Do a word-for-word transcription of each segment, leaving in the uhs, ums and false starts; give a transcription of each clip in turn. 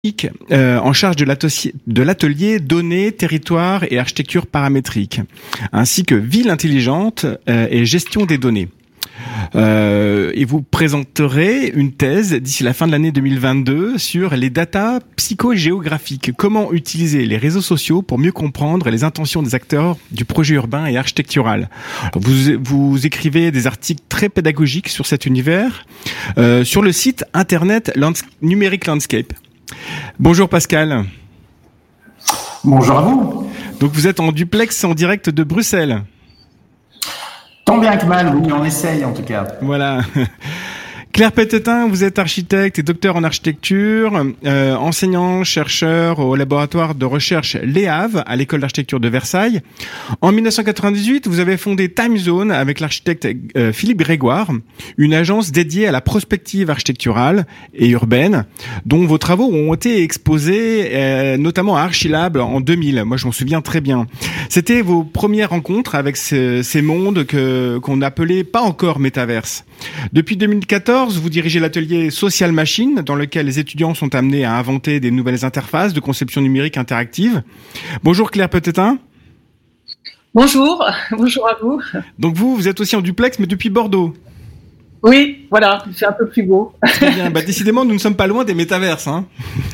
Euh, en charge de l'atelier, de l'atelier données, territoire et architecture paramétrique, ainsi que ville intelligente euh, et gestion des données. Euh, et vous présenterez une thèse d'ici la fin de l'année deux mille vingt-deux sur les datas psychogéographiques. Comment utiliser les réseaux sociaux pour mieux comprendre les intentions des acteurs du projet urbain et architectural. Alors vous, vous écrivez des articles très pédagogiques sur cet univers euh, sur le site internet Lands- Numérique Landscape. Bonjour Pascal. Bonjour à vous. Donc vous êtes en duplex en direct de Bruxelles. Tant bien que mal, oui, on essaye en tout cas. Voilà. Claire Pétetin, vous êtes architecte et docteur en architecture, euh, enseignant, chercheur au laboratoire de recherche L'E A V à l'école d'architecture de Versailles. En dix-neuf cent quatre-vingt-dix-huit, vous avez fondé Time Zone avec l'architecte euh, Philippe Grégoire, une agence dédiée à la prospective architecturale et urbaine, dont vos travaux ont été exposés euh, notamment à Archilab en deux mille. Moi, je m'en souviens très bien. C'était vos premières rencontres avec ce, ces mondes que qu'on n'appelait pas encore métaverse. Depuis deux mille quatorze, vous dirigez l'atelier Social Machine, dans lequel les étudiants sont amenés à inventer des nouvelles interfaces de conception numérique interactive. Bonjour Claire Pétetin. Bonjour, bonjour à vous. Donc vous, vous êtes aussi en duplex, mais depuis Bordeaux. Oui, voilà, c'est un peu plus beau. Très bien, bah, décidément, nous ne sommes pas loin des métaverses. Hein.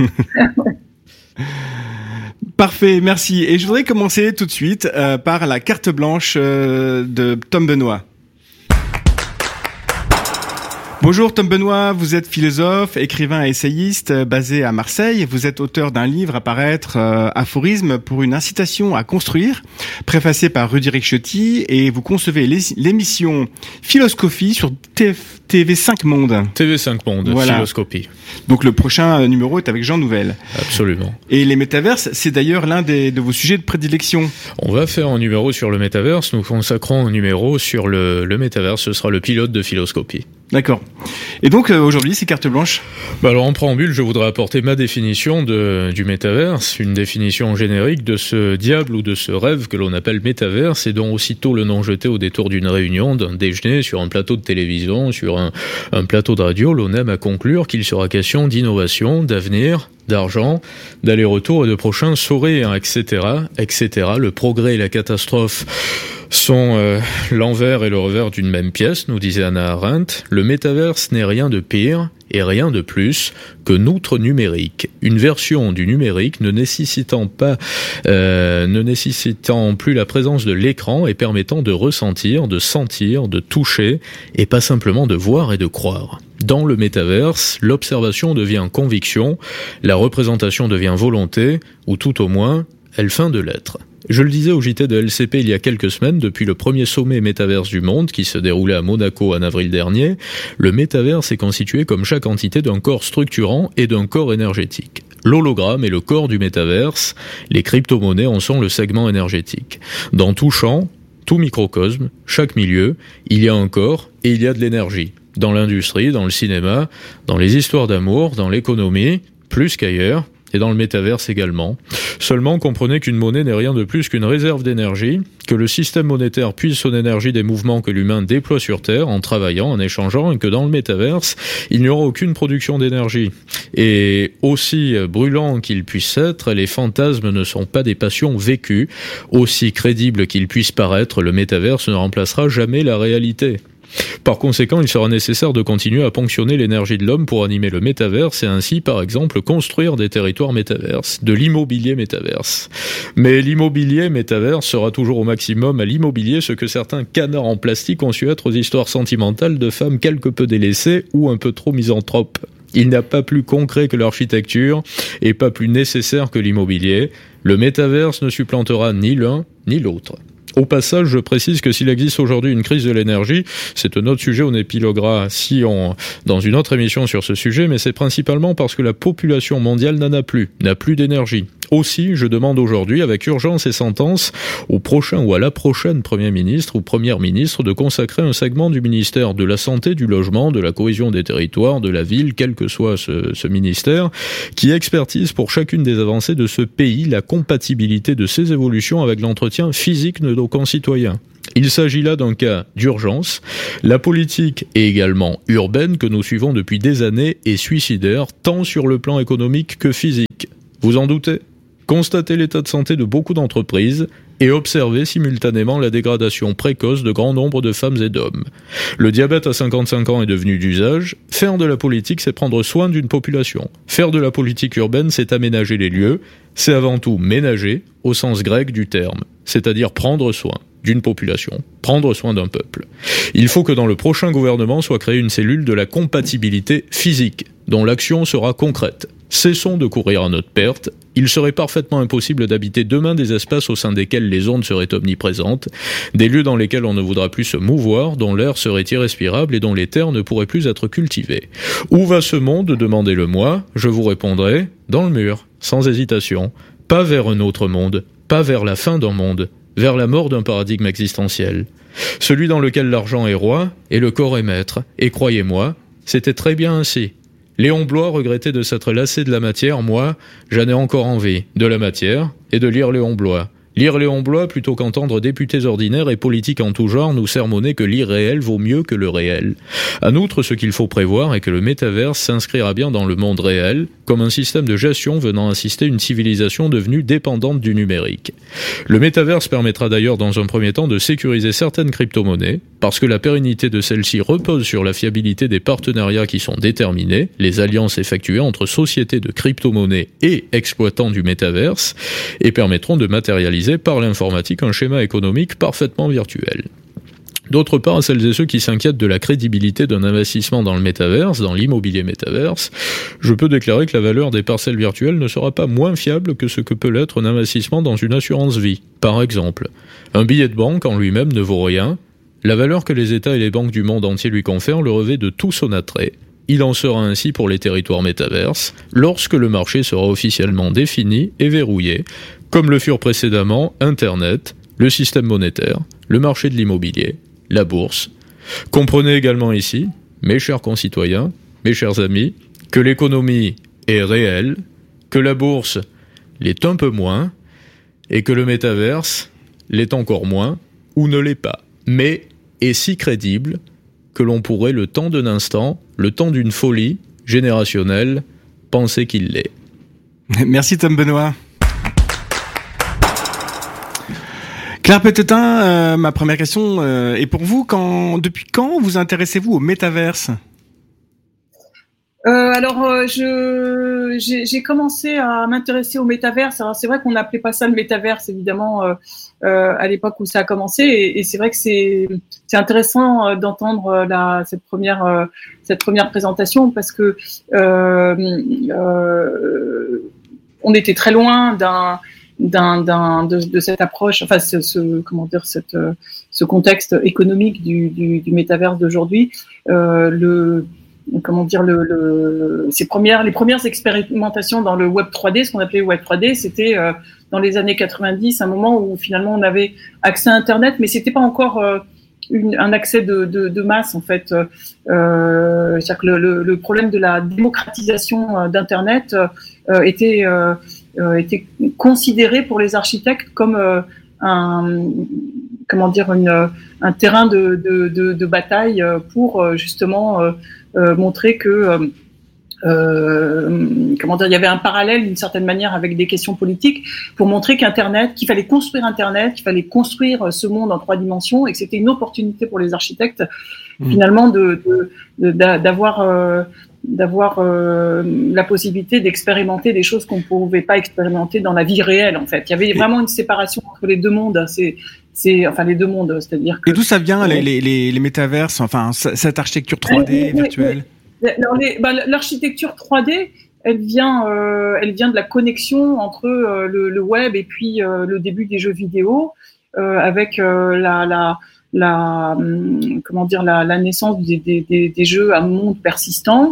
Parfait, merci. Et je voudrais commencer tout de suite euh, par la carte blanche euh, de Tom Benoît. Bonjour Tom Benoît, vous êtes philosophe, écrivain et essayiste basé à Marseille. Vous êtes auteur d'un livre à paraître, euh, Aphorisme pour une incitation à construire, préfacé par Rudy Ricciotti, et vous concevez l'émission Philoscopie sur T V cinq Monde. T V cinq Monde, voilà. Philoscopie. Donc le prochain numéro est avec Jean Nouvel. Absolument. Et les métaverses, c'est d'ailleurs l'un des, de vos sujets de prédilection. On va faire un numéro sur le métaverse, nous consacrons un numéro sur le, le métaverse, ce sera le pilote de Philoscopie. D'accord. Et donc euh, aujourd'hui, c'est carte blanche. Bah alors en préambule, je voudrais apporter ma définition de, du métaverse, une définition générique de ce diable ou de ce rêve que l'on appelle métaverse et dont aussitôt le nom jeté au détour d'une réunion, d'un déjeuner, sur un plateau de télévision, sur un, un plateau de radio, l'on aime à conclure qu'il sera question d'innovation, d'avenir, d'argent, d'aller-retour et de prochains sourires, et cetera, et cetera. Le progrès et la catastrophe sont euh, l'envers et le revers d'une même pièce, nous disait Hannah Arendt. Le métaverse n'est rien de pire et rien de plus qu'un outre numérique, une version du numérique ne nécessitant pas, euh, ne nécessitant plus la présence de l'écran et permettant de ressentir, de sentir, de toucher et pas simplement de voir et de croire. Dans le métaverse, l'observation devient conviction, la représentation devient volonté, ou tout au moins, elle feint de l'être. Je le disais au J T de L C P il y a quelques semaines, depuis le premier sommet métaverse du monde qui se déroulait à Monaco en avril dernier, le métaverse est constitué comme chaque entité d'un corps structurant et d'un corps énergétique. L'hologramme est le corps du métaverse, les crypto-monnaies en sont le segment énergétique. Dans tout champ, tout microcosme, chaque milieu, il y a un corps et il y a de l'énergie. Dans l'industrie, dans le cinéma, dans les histoires d'amour, dans l'économie, plus qu'ailleurs, et dans le métaverse également. Seulement, comprenez qu'une monnaie n'est rien de plus qu'une réserve d'énergie, que le système monétaire puise son énergie des mouvements que l'humain déploie sur Terre en travaillant, en échangeant, et que dans le métaverse, il n'y aura aucune production d'énergie. Et aussi brûlant qu'il puisse être, les fantasmes ne sont pas des passions vécues. Aussi crédible qu'il puisse paraître, le métaverse ne remplacera jamais la réalité. Par conséquent, il sera nécessaire de continuer à ponctionner l'énergie de l'homme pour animer le métaverse et ainsi, par exemple, construire des territoires métaverses, de l'immobilier métaverse. Mais l'immobilier métaverse sera toujours au maximum à l'immobilier ce que certains canards en plastique ont su être aux histoires sentimentales de femmes quelque peu délaissées ou un peu trop misanthropes. Il n'a pas plus concret que l'architecture et pas plus nécessaire que l'immobilier. Le métaverse ne supplantera ni l'un ni l'autre. Au passage, je précise que s'il existe aujourd'hui une crise de l'énergie, c'est un autre sujet, on épiloguera si on, dans une autre émission sur ce sujet, mais c'est principalement parce que la population mondiale n'en a plus, n'a plus d'énergie. Aussi, je demande aujourd'hui avec urgence et sentence au prochain ou à la prochaine Premier ministre ou Première ministre de consacrer un segment du ministère de la Santé, du Logement, de la Cohésion des territoires, de la ville, quel que soit ce, ce ministère, qui expertise pour chacune des avancées de ce pays la compatibilité de ces évolutions avec l'entretien physique de nos concitoyens. Il s'agit là d'un cas d'urgence. La politique et également urbaine que nous suivons depuis des années est suicidaire, tant sur le plan économique que physique. Vous en doutez ? Constatez l'état de santé de beaucoup d'entreprises et observez simultanément la dégradation précoce de grand nombre de femmes et d'hommes. Le diabète à cinquante-cinq ans est devenu d'usage. Faire de la politique, c'est prendre soin d'une population. Faire de la politique urbaine, c'est aménager les lieux. C'est avant tout ménager, au sens grec du terme, c'est-à-dire prendre soin d'une population, prendre soin d'un peuple. Il faut que dans le prochain gouvernement soit créée une cellule de la compatibilité physique, dont l'action sera concrète. Cessons de courir à notre perte. Il serait parfaitement impossible d'habiter demain des espaces au sein desquels les ondes seraient omniprésentes, des lieux dans lesquels on ne voudra plus se mouvoir, dont l'air serait irrespirable et dont les terres ne pourraient plus être cultivées. Où va ce monde ? Demandez-le-moi. Je vous répondrai, dans le mur, sans hésitation. Pas vers un autre monde, pas vers la fin d'un monde, vers la mort d'un paradigme existentiel. Celui dans lequel l'argent est roi et le corps est maître. Et croyez-moi, c'était très bien ainsi. Léon Bloy regrettait de s'être lassé de la matière, moi, j'en ai encore envie, de la matière, et de lire Léon Bloy. Lire Léon Bloy plutôt qu'entendre députés ordinaires et politiques en tout genre nous sermonner que l'irréel vaut mieux que le réel. En outre, ce qu'il faut prévoir est que le métaverse s'inscrira bien dans le monde réel, comme un système de gestion venant assister une civilisation devenue dépendante du numérique. Le métaverse permettra d'ailleurs dans un premier temps de sécuriser certaines crypto-monnaies, parce que la pérennité de celles-ci repose sur la fiabilité des partenariats qui sont déterminés, les alliances effectuées entre sociétés de crypto-monnaies et exploitants du métaverse, et permettront de matérialiser par l'informatique un schéma économique parfaitement virtuel. D'autre part, à celles et ceux qui s'inquiètent de la crédibilité d'un investissement dans le métaverse, dans l'immobilier métaverse, je peux déclarer que la valeur des parcelles virtuelles ne sera pas moins fiable que ce que peut l'être un investissement dans une assurance vie. Par exemple, un billet de banque en lui-même ne vaut rien. La valeur que les États et les banques du monde entier lui confèrent le revêt de tout son attrait. Il en sera ainsi pour les territoires métaverses, lorsque le marché sera officiellement défini et verrouillé, comme le furent précédemment Internet, le système monétaire, le marché de l'immobilier, la bourse. Comprenez également ici, mes chers concitoyens, mes chers amis, que l'économie est réelle, que la bourse l'est un peu moins, et que le métaverse l'est encore moins, ou ne l'est pas, mais est si crédible que l'on pourrait, le temps d'un instant, le temps d'une folie générationnelle, penser qu'il l'est. Merci Tom Benoît. Claire Pétetin, euh, ma première question euh, est pour vous. Quand, depuis quand vous intéressez-vous au métaverse ? euh, Alors, euh, je, j'ai, j'ai commencé à m'intéresser au métaverse. Alors, c'est vrai qu'on n'appelait pas ça le métaverse, évidemment, euh, euh, à l'époque où ça a commencé. Et, et c'est vrai que c'est, c'est intéressant d'entendre la, cette première, euh, cette première présentation parce que euh, euh, on était très loin d'un d'un, d'un de, de cette approche, enfin ce, ce comment dire cette ce contexte économique du du, du métaverse d'aujourd'hui. Euh, le comment dire le, le ces premières les premières expérimentations dans le web trois D, ce qu'on appelait web trois D, c'était euh, dans les années quatre-vingt-dix, un moment où finalement on avait accès à Internet, mais c'était pas encore euh, une, un accès de, de, de masse en fait. Euh, c'est-à-dire que le, le, le problème de la démocratisation d'Internet euh, était euh, Euh, était considéré pour les architectes comme euh, un comment dire une un terrain de de de, de bataille pour euh, justement euh, euh, montrer que euh, euh, comment dire il y avait un parallèle d'une certaine manière avec des questions politiques pour montrer qu'Internet qu'il fallait construire Internet, qu'il fallait construire ce monde en trois dimensions et que c'était une opportunité pour les architectes mmh. finalement de, de, de d'avoir euh, d'avoir euh, la possibilité d'expérimenter des choses qu'on ne pouvait pas expérimenter dans la vie réelle, en fait. Il y avait vraiment une séparation entre les deux mondes. C'est, c'est, enfin, les deux mondes, c'est-à-dire que... Et d'où ça vient, les, les, les, les métaverses, enfin, cette architecture trois D oui, virtuelle oui, oui. Alors, les, bah, l'architecture trois D, elle vient, euh, elle vient de la connexion entre euh, le, le web et puis euh, le début des jeux vidéo, euh, avec euh, la... la la comment dire la, la naissance des, des, des jeux à monde persistant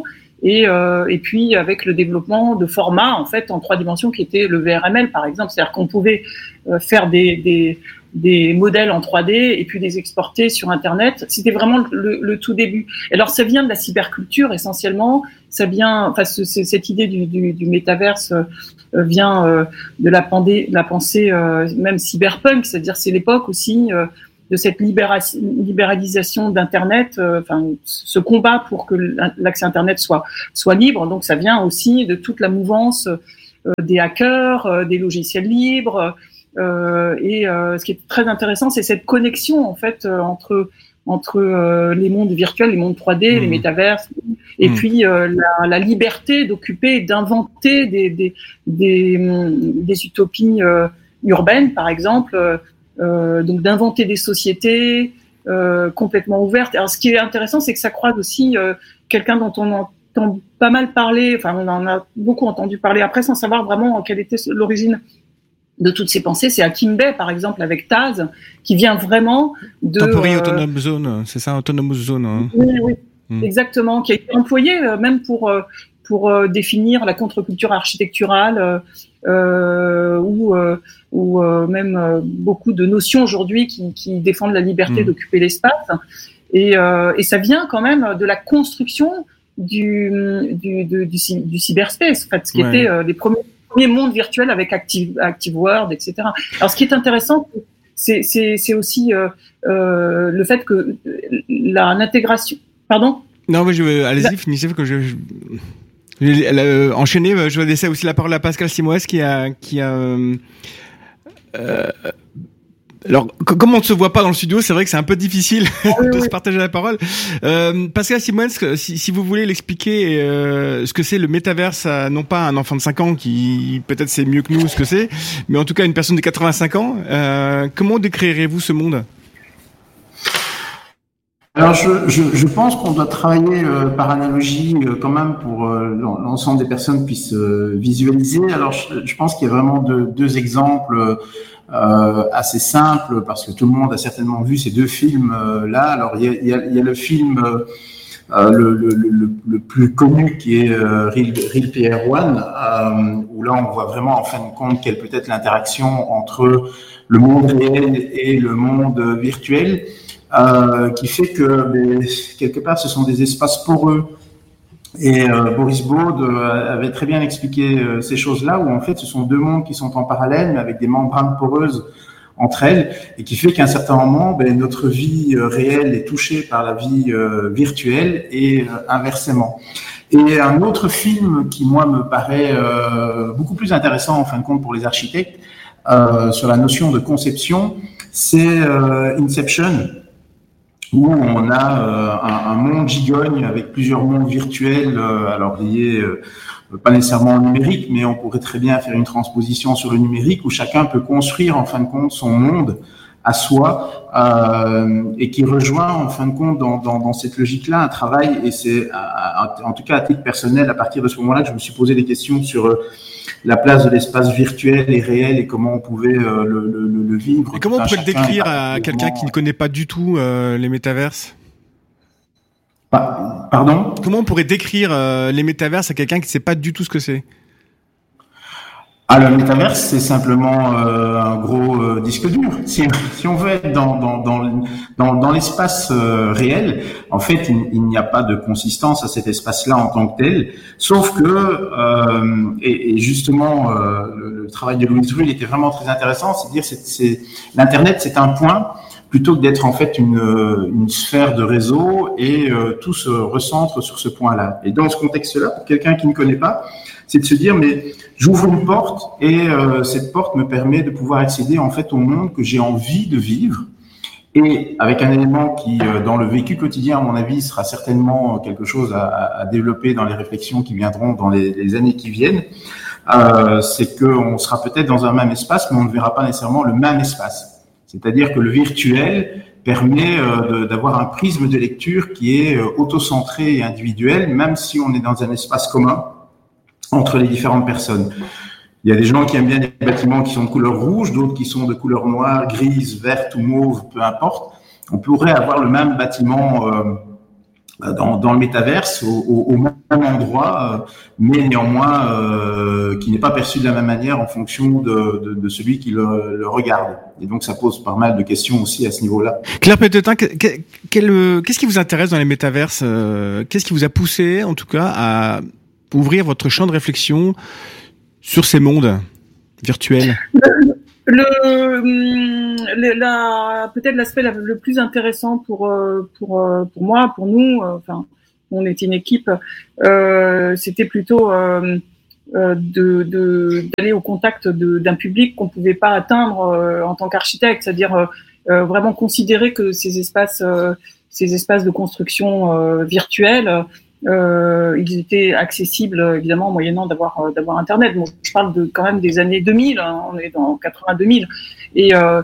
et, euh, et puis avec le développement de formats en fait en trois dimensions qui était le V R M L par exemple, c'est-à-dire qu'on pouvait euh, faire des, des des modèles en trois D et puis les exporter sur Internet. C'était vraiment le, le, le tout début. Alors ça vient de la cyberculture essentiellement. Ça vient, enfin ce, cette idée du, du, du métaverse euh, vient euh, de la, pandé, la pensée euh, même cyberpunk, c'est-à-dire c'est l'époque aussi euh, de cette libération, libéralisation d'Internet, euh, enfin ce combat pour que l'accès à Internet soit soit libre. Donc ça vient aussi de toute la mouvance euh, des hackers, euh, des logiciels libres. Euh, et euh, ce qui est très intéressant, c'est cette connexion en fait euh, entre entre euh, les mondes virtuels, les mondes trois D, mmh. les métaverses, et mmh. puis euh, la, la liberté d'occuper, d'inventer des des des, des utopies euh, urbaines, par exemple, euh, donc d'inventer des sociétés euh, complètement ouvertes. Alors, ce qui est intéressant, c'est que ça croise aussi euh, quelqu'un dont on entend pas mal parler, enfin on en a beaucoup entendu parler après, sans savoir vraiment quelle était l'origine de toutes ces pensées, c'est Hakim Bey, par exemple, avec Taz, qui vient vraiment de... Temporary euh... Autonomous Zone, c'est ça, Autonomous Zone. Hein. Oui, oui, mmh. exactement, qui a été employé euh, même pour, euh, pour euh, définir la contre-culture architecturale, euh, ou, euh, ou euh, même euh, beaucoup de notions aujourd'hui qui, qui défendent la liberté mmh. d'occuper l'espace. Et, euh, et ça vient quand même de la construction du, du, du, du, du cyberspace, en fait, ce qui ouais. était euh, les premiers monde virtuel avec Active, Active World, et cetera. Alors, ce qui est intéressant, c'est, c'est, c'est aussi euh, euh, le fait que la, l'intégration... Pardon ? Non, mais je, allez-y, la... finissez, que je... je... Euh, enchaîner, je vais laisser aussi la parole à Pascal Simoes qui a... Qui a euh, euh, alors, c- comme on ne se voit pas dans le studio, c'est vrai que c'est un peu difficile oui, de oui. se partager la parole. Euh, Pascal Simoes, si, si vous voulez l'expliquer, euh, ce que c'est le métaverse, à, non pas un enfant de cinq ans qui peut-être sait mieux que nous ce que c'est, mais en tout cas une personne de quatre-vingt-cinq ans, euh, comment décrirez-vous ce monde ? Alors, je, je, je pense qu'on doit travailler euh, par analogie euh, quand même pour euh, l'ensemble des personnes puissent euh, visualiser. Alors, je, je pense qu'il y a vraiment deux, deux exemples euh, assez simples parce que tout le monde a certainement vu ces deux films euh, là. Alors, il y a, il y a, il y a le film euh, le, le, le, le plus connu qui est euh, Real, Real Player One, euh, où là, on voit vraiment en fin de compte quelle peut être l'interaction entre le monde réel et le monde virtuel. Euh, qui fait que, mais, quelque part, ce sont des espaces poreux. Et euh, Boris Baud euh, avait très bien expliqué euh, ces choses-là, où en fait, ce sont deux mondes qui sont en parallèle, mais avec des membranes poreuses entre elles, et qui fait qu'à un certain moment, ben, notre vie euh, réelle est touchée par la vie euh, virtuelle et euh, inversement. Et un autre film qui, moi, me paraît euh, beaucoup plus intéressant, en fin de compte, pour les architectes, euh, sur la notion de conception, c'est euh, Inception, où on a euh, un, un monde gigogne avec plusieurs mondes virtuels, euh, alors liés euh, pas nécessairement au numérique, mais on pourrait très bien faire une transposition sur le numérique où chacun peut construire en fin de compte son monde à soi euh, et qui rejoint en fin de compte dans, dans, dans cette logique-là un travail, et c'est à, à, en tout cas à titre personnel, à partir de ce moment-là que je me suis posé des questions sur euh, la place de l'espace virtuel et réel et comment on pouvait euh, le, le, le vivre. Et comment on peut le décrire à quelqu'un qui ne connaît pas du tout euh, les métaverses ? Pardon ? Comment on pourrait décrire euh, les métaverses à quelqu'un qui ne sait pas du tout ce que c'est ? Ah, le métaverse, c'est simplement euh, un gros euh, disque dur. Si, si on veut être dans dans dans dans, dans l'espace euh, réel, en fait, il, il n'y a pas de consistance à cet espace-là en tant que tel. Sauf que euh, et, et justement, euh, le, le travail de Louise Rull était vraiment très intéressant. C'est à dire, c'est, c'est l'internet, c'est un point plutôt que d'être en fait une une sphère de réseau, et euh, tout se recentre sur ce point-là. Et dans ce contexte-là, pour quelqu'un qui ne connaît pas, c'est de se dire, mais j'ouvre une porte et euh, cette porte me permet de pouvoir accéder en fait au monde que j'ai envie de vivre, et avec un élément qui, euh, dans le vécu quotidien, à mon avis, sera certainement quelque chose à, à développer dans les réflexions qui viendront dans les, les années qui viennent, euh, c'est qu'on sera peut-être dans un même espace, mais on ne verra pas nécessairement le même espace. C'est-à-dire que le virtuel permet euh, de, d'avoir un prisme de lecture qui est euh, auto-centré et individuel, même si on est dans un espace commun entre les différentes personnes. Il y a des gens qui aiment bien les bâtiments qui sont de couleur rouge, d'autres qui sont de couleur noire, grise, verte ou mauve, peu importe. On pourrait avoir le même bâtiment euh, dans, dans le métaverse au, au, au même endroit, euh, mais néanmoins euh, qui n'est pas perçu de la même manière en fonction de, de, de celui qui le, le regarde. Et donc ça pose pas mal de questions aussi à ce niveau-là. Claire Pétetin, que, que, quel, qu'est-ce qui vous intéresse dans les métaverses? Qu'est-ce qui vous a poussé, en tout cas, à ouvrir votre champ de réflexion sur ces mondes virtuels? Le, le la, peut-être l'aspect le plus intéressant pour pour pour moi, pour nous, enfin, on était une équipe, euh, c'était plutôt euh, de, de d'aller au contact de, d'un public qu'on pouvait pas atteindre euh, en tant qu'architecte, c'est-à-dire euh, vraiment considérer que ces espaces, euh, ces espaces de construction euh, virtuels, Euh, ils étaient accessibles évidemment moyennant d'avoir euh, d'avoir internet. Bon, je parle de quand même des années deux mille, hein, on est dans quatre-vingt-deux mille. Et euh,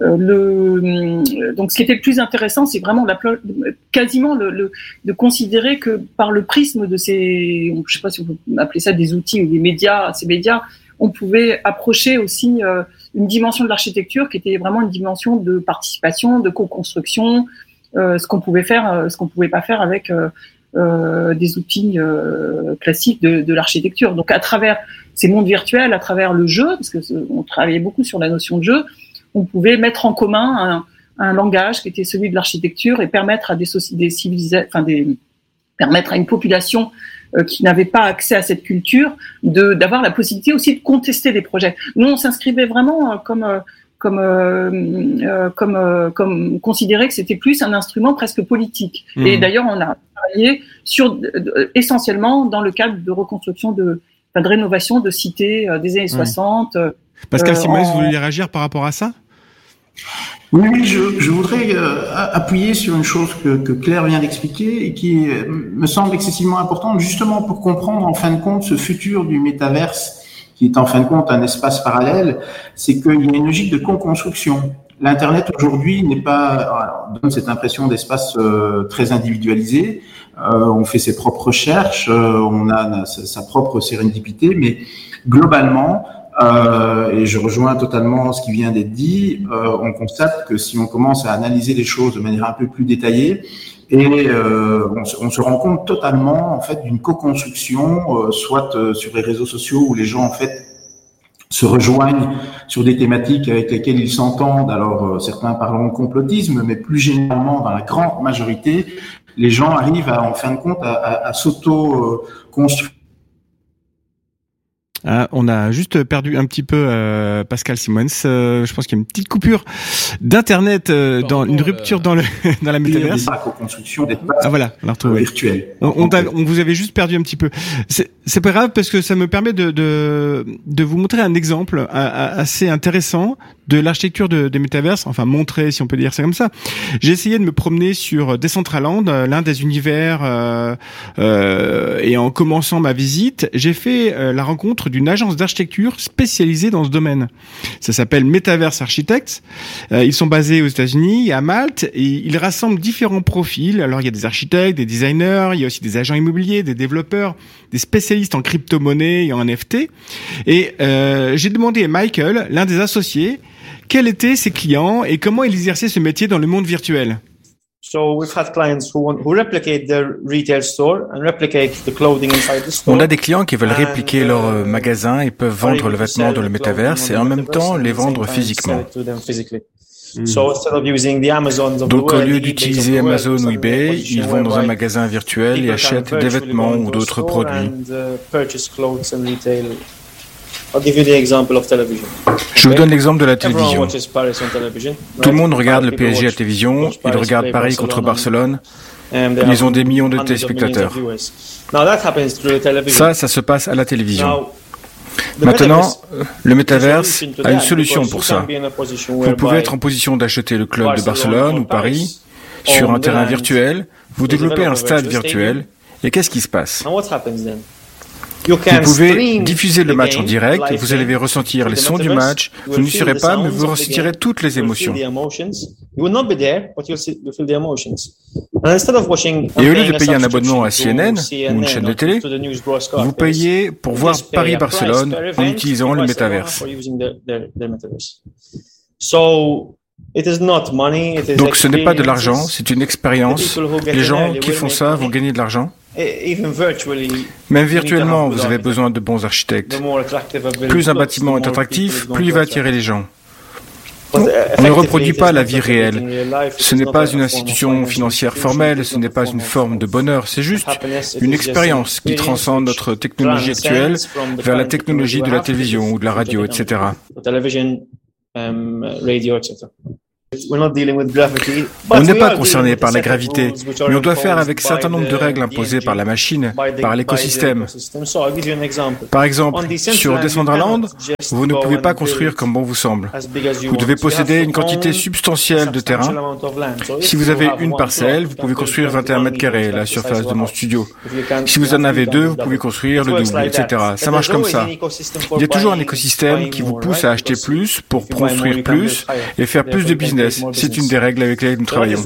le donc ce qui était le plus intéressant, c'est vraiment la, quasiment le, le de considérer que par le prisme de ces, je sais pas si on peut appeler ça des outils ou des médias, ces médias, on pouvait approcher aussi euh, une dimension de l'architecture qui était vraiment une dimension de participation, de co-construction, euh, ce qu'on pouvait faire, euh, ce qu'on pouvait pas faire avec euh, Euh, des outils euh, classiques de, de l'architecture. Donc, à travers ces mondes virtuels, à travers le jeu, parce que on travaillait beaucoup sur la notion de jeu, on pouvait mettre en commun un, un langage qui était celui de l'architecture et permettre à des, des civilisations, enfin des, permettre à une population euh, qui n'avait pas accès à cette culture de d'avoir la possibilité aussi de contester des projets. Nous, on s'inscrivait vraiment euh, comme euh, comme euh, euh, comme euh, comme considérer que c'était plus un instrument presque politique. Mmh. Et d'ailleurs, on a travaillé sur euh, essentiellement dans le cadre de reconstruction de, enfin, de rénovation de cités euh, des années mmh. soixante. Euh, Pascal Simoes, en... vous voulez réagir par rapport à ça? Oui, oui, je, je voudrais euh, appuyer sur une chose que, que Claire vient d'expliquer et qui euh, me semble excessivement importante, justement pour comprendre en fin de compte ce futur du métaverse, qui est en fin de compte un espace parallèle, c'est qu'il y a une logique de co-construction. L'Internet aujourd'hui n'est pas, alors, donne cette impression d'espace euh, très individualisé. Euh, on fait ses propres recherches, euh, on a sa, sa propre sérendipité, mais globalement, euh, et je rejoins totalement ce qui vient d'être dit, euh, on constate que si on commence à analyser les choses de manière un peu plus détaillée, et euh, on, se, on se rend compte totalement en fait d'une co-construction, euh, soit euh, sur les réseaux sociaux où les gens en fait se rejoignent sur des thématiques avec lesquelles ils s'entendent. Alors euh, certains parleront de complotisme, mais plus généralement dans la grande majorité, les gens arrivent à, en fin de compte à, à, à s'auto-construire. Ah, on a juste perdu un petit peu euh, Pascal Simoes. Euh, je pense qu'il y a une petite coupure d'internet, euh, dans une rupture dans le dans la métaverse. Co-construction des ah voilà, on l'a retrouvé. Virtuel. On, on, on vous avait juste perdu un petit peu. C'est, c'est pas grave parce que ça me permet de de de vous montrer un exemple assez intéressant de l'architecture de, de métaverse. Enfin, montrer si on peut dire ça comme ça. J'ai essayé de me promener sur Decentraland, l'un des univers, euh, euh, et en commençant ma visite, j'ai fait euh, la rencontre d'une agence d'architecture spécialisée dans ce domaine. Ça s'appelle Metaverse Architects. Euh, ils sont basés aux États-Unis, à Malte, et ils rassemblent différents profils. Alors, il y a des architectes, des designers, il y a aussi des agents immobiliers, des développeurs, des spécialistes en crypto-monnaie et en N F T. Et euh, j'ai demandé à Michael, l'un des associés, quels étaient ses clients et comment ils exerçaient ce métier dans le monde virtuel. So we've had clients who want, who replicate their retail store and replicate the clothing inside the store. On a des clients qui veulent répliquer leur euh, magasin et peuvent vendre le vêtement dans le métaverse et en même temps les vendre physiquement. Donc au lieu d'utiliser Amazon ou eBay, ils vont dans un magasin virtuel et achètent des vêtements ou d'autres produits. Je vous donne l'exemple de la télévision. Tout le monde regarde le P S G à la télévision, ils regardent Paris contre Barcelone, ils ont des millions de téléspectateurs. Ça, ça se passe à la télévision. Maintenant, le métaverse a une solution pour ça. Vous pouvez être en position d'acheter le club de Barcelone ou Paris sur un terrain virtuel, vous développez un stade virtuel, et qu'est-ce qui se passe ? Vous pouvez diffuser le match en direct, vous allez ressentir les sons du match, vous n'y serez pas, mais vous ressentirez toutes les émotions. Et au lieu de payer un abonnement à C N N ou une chaîne de télé, vous payez pour voir Paris-Barcelone en utilisant le métaverse. Donc ce n'est pas de l'argent, c'est une expérience. Les gens qui font ça vont gagner de l'argent. Même virtuellement, vous avez besoin de bons architectes. Plus un bâtiment est attractif, plus il va attirer les gens. On ne reproduit pas la vie réelle. Ce n'est pas une institution financière formelle, ce n'est pas une forme de bonheur, c'est juste une expérience qui transcende notre technologie actuelle vers la technologie de la télévision ou de la radio, et cetera. On n'est pas concerné par la gravité, mais on doit faire avec un certain nombre de règles imposées par la machine, par l'écosystème. Par exemple, sur Decentraland, vous ne pouvez pas construire comme bon vous semble. Vous devez posséder une quantité substantielle de terrain. Si vous avez une parcelle, vous pouvez construire vingt et un mètres carrés, la surface de mon studio. Si vous en avez deux, vous pouvez construire le double, et cetera. Ça marche comme ça. Il y a toujours un écosystème qui vous pousse à acheter plus pour construire plus et faire plus de business. C'est une des règles avec lesquelles nous travaillons.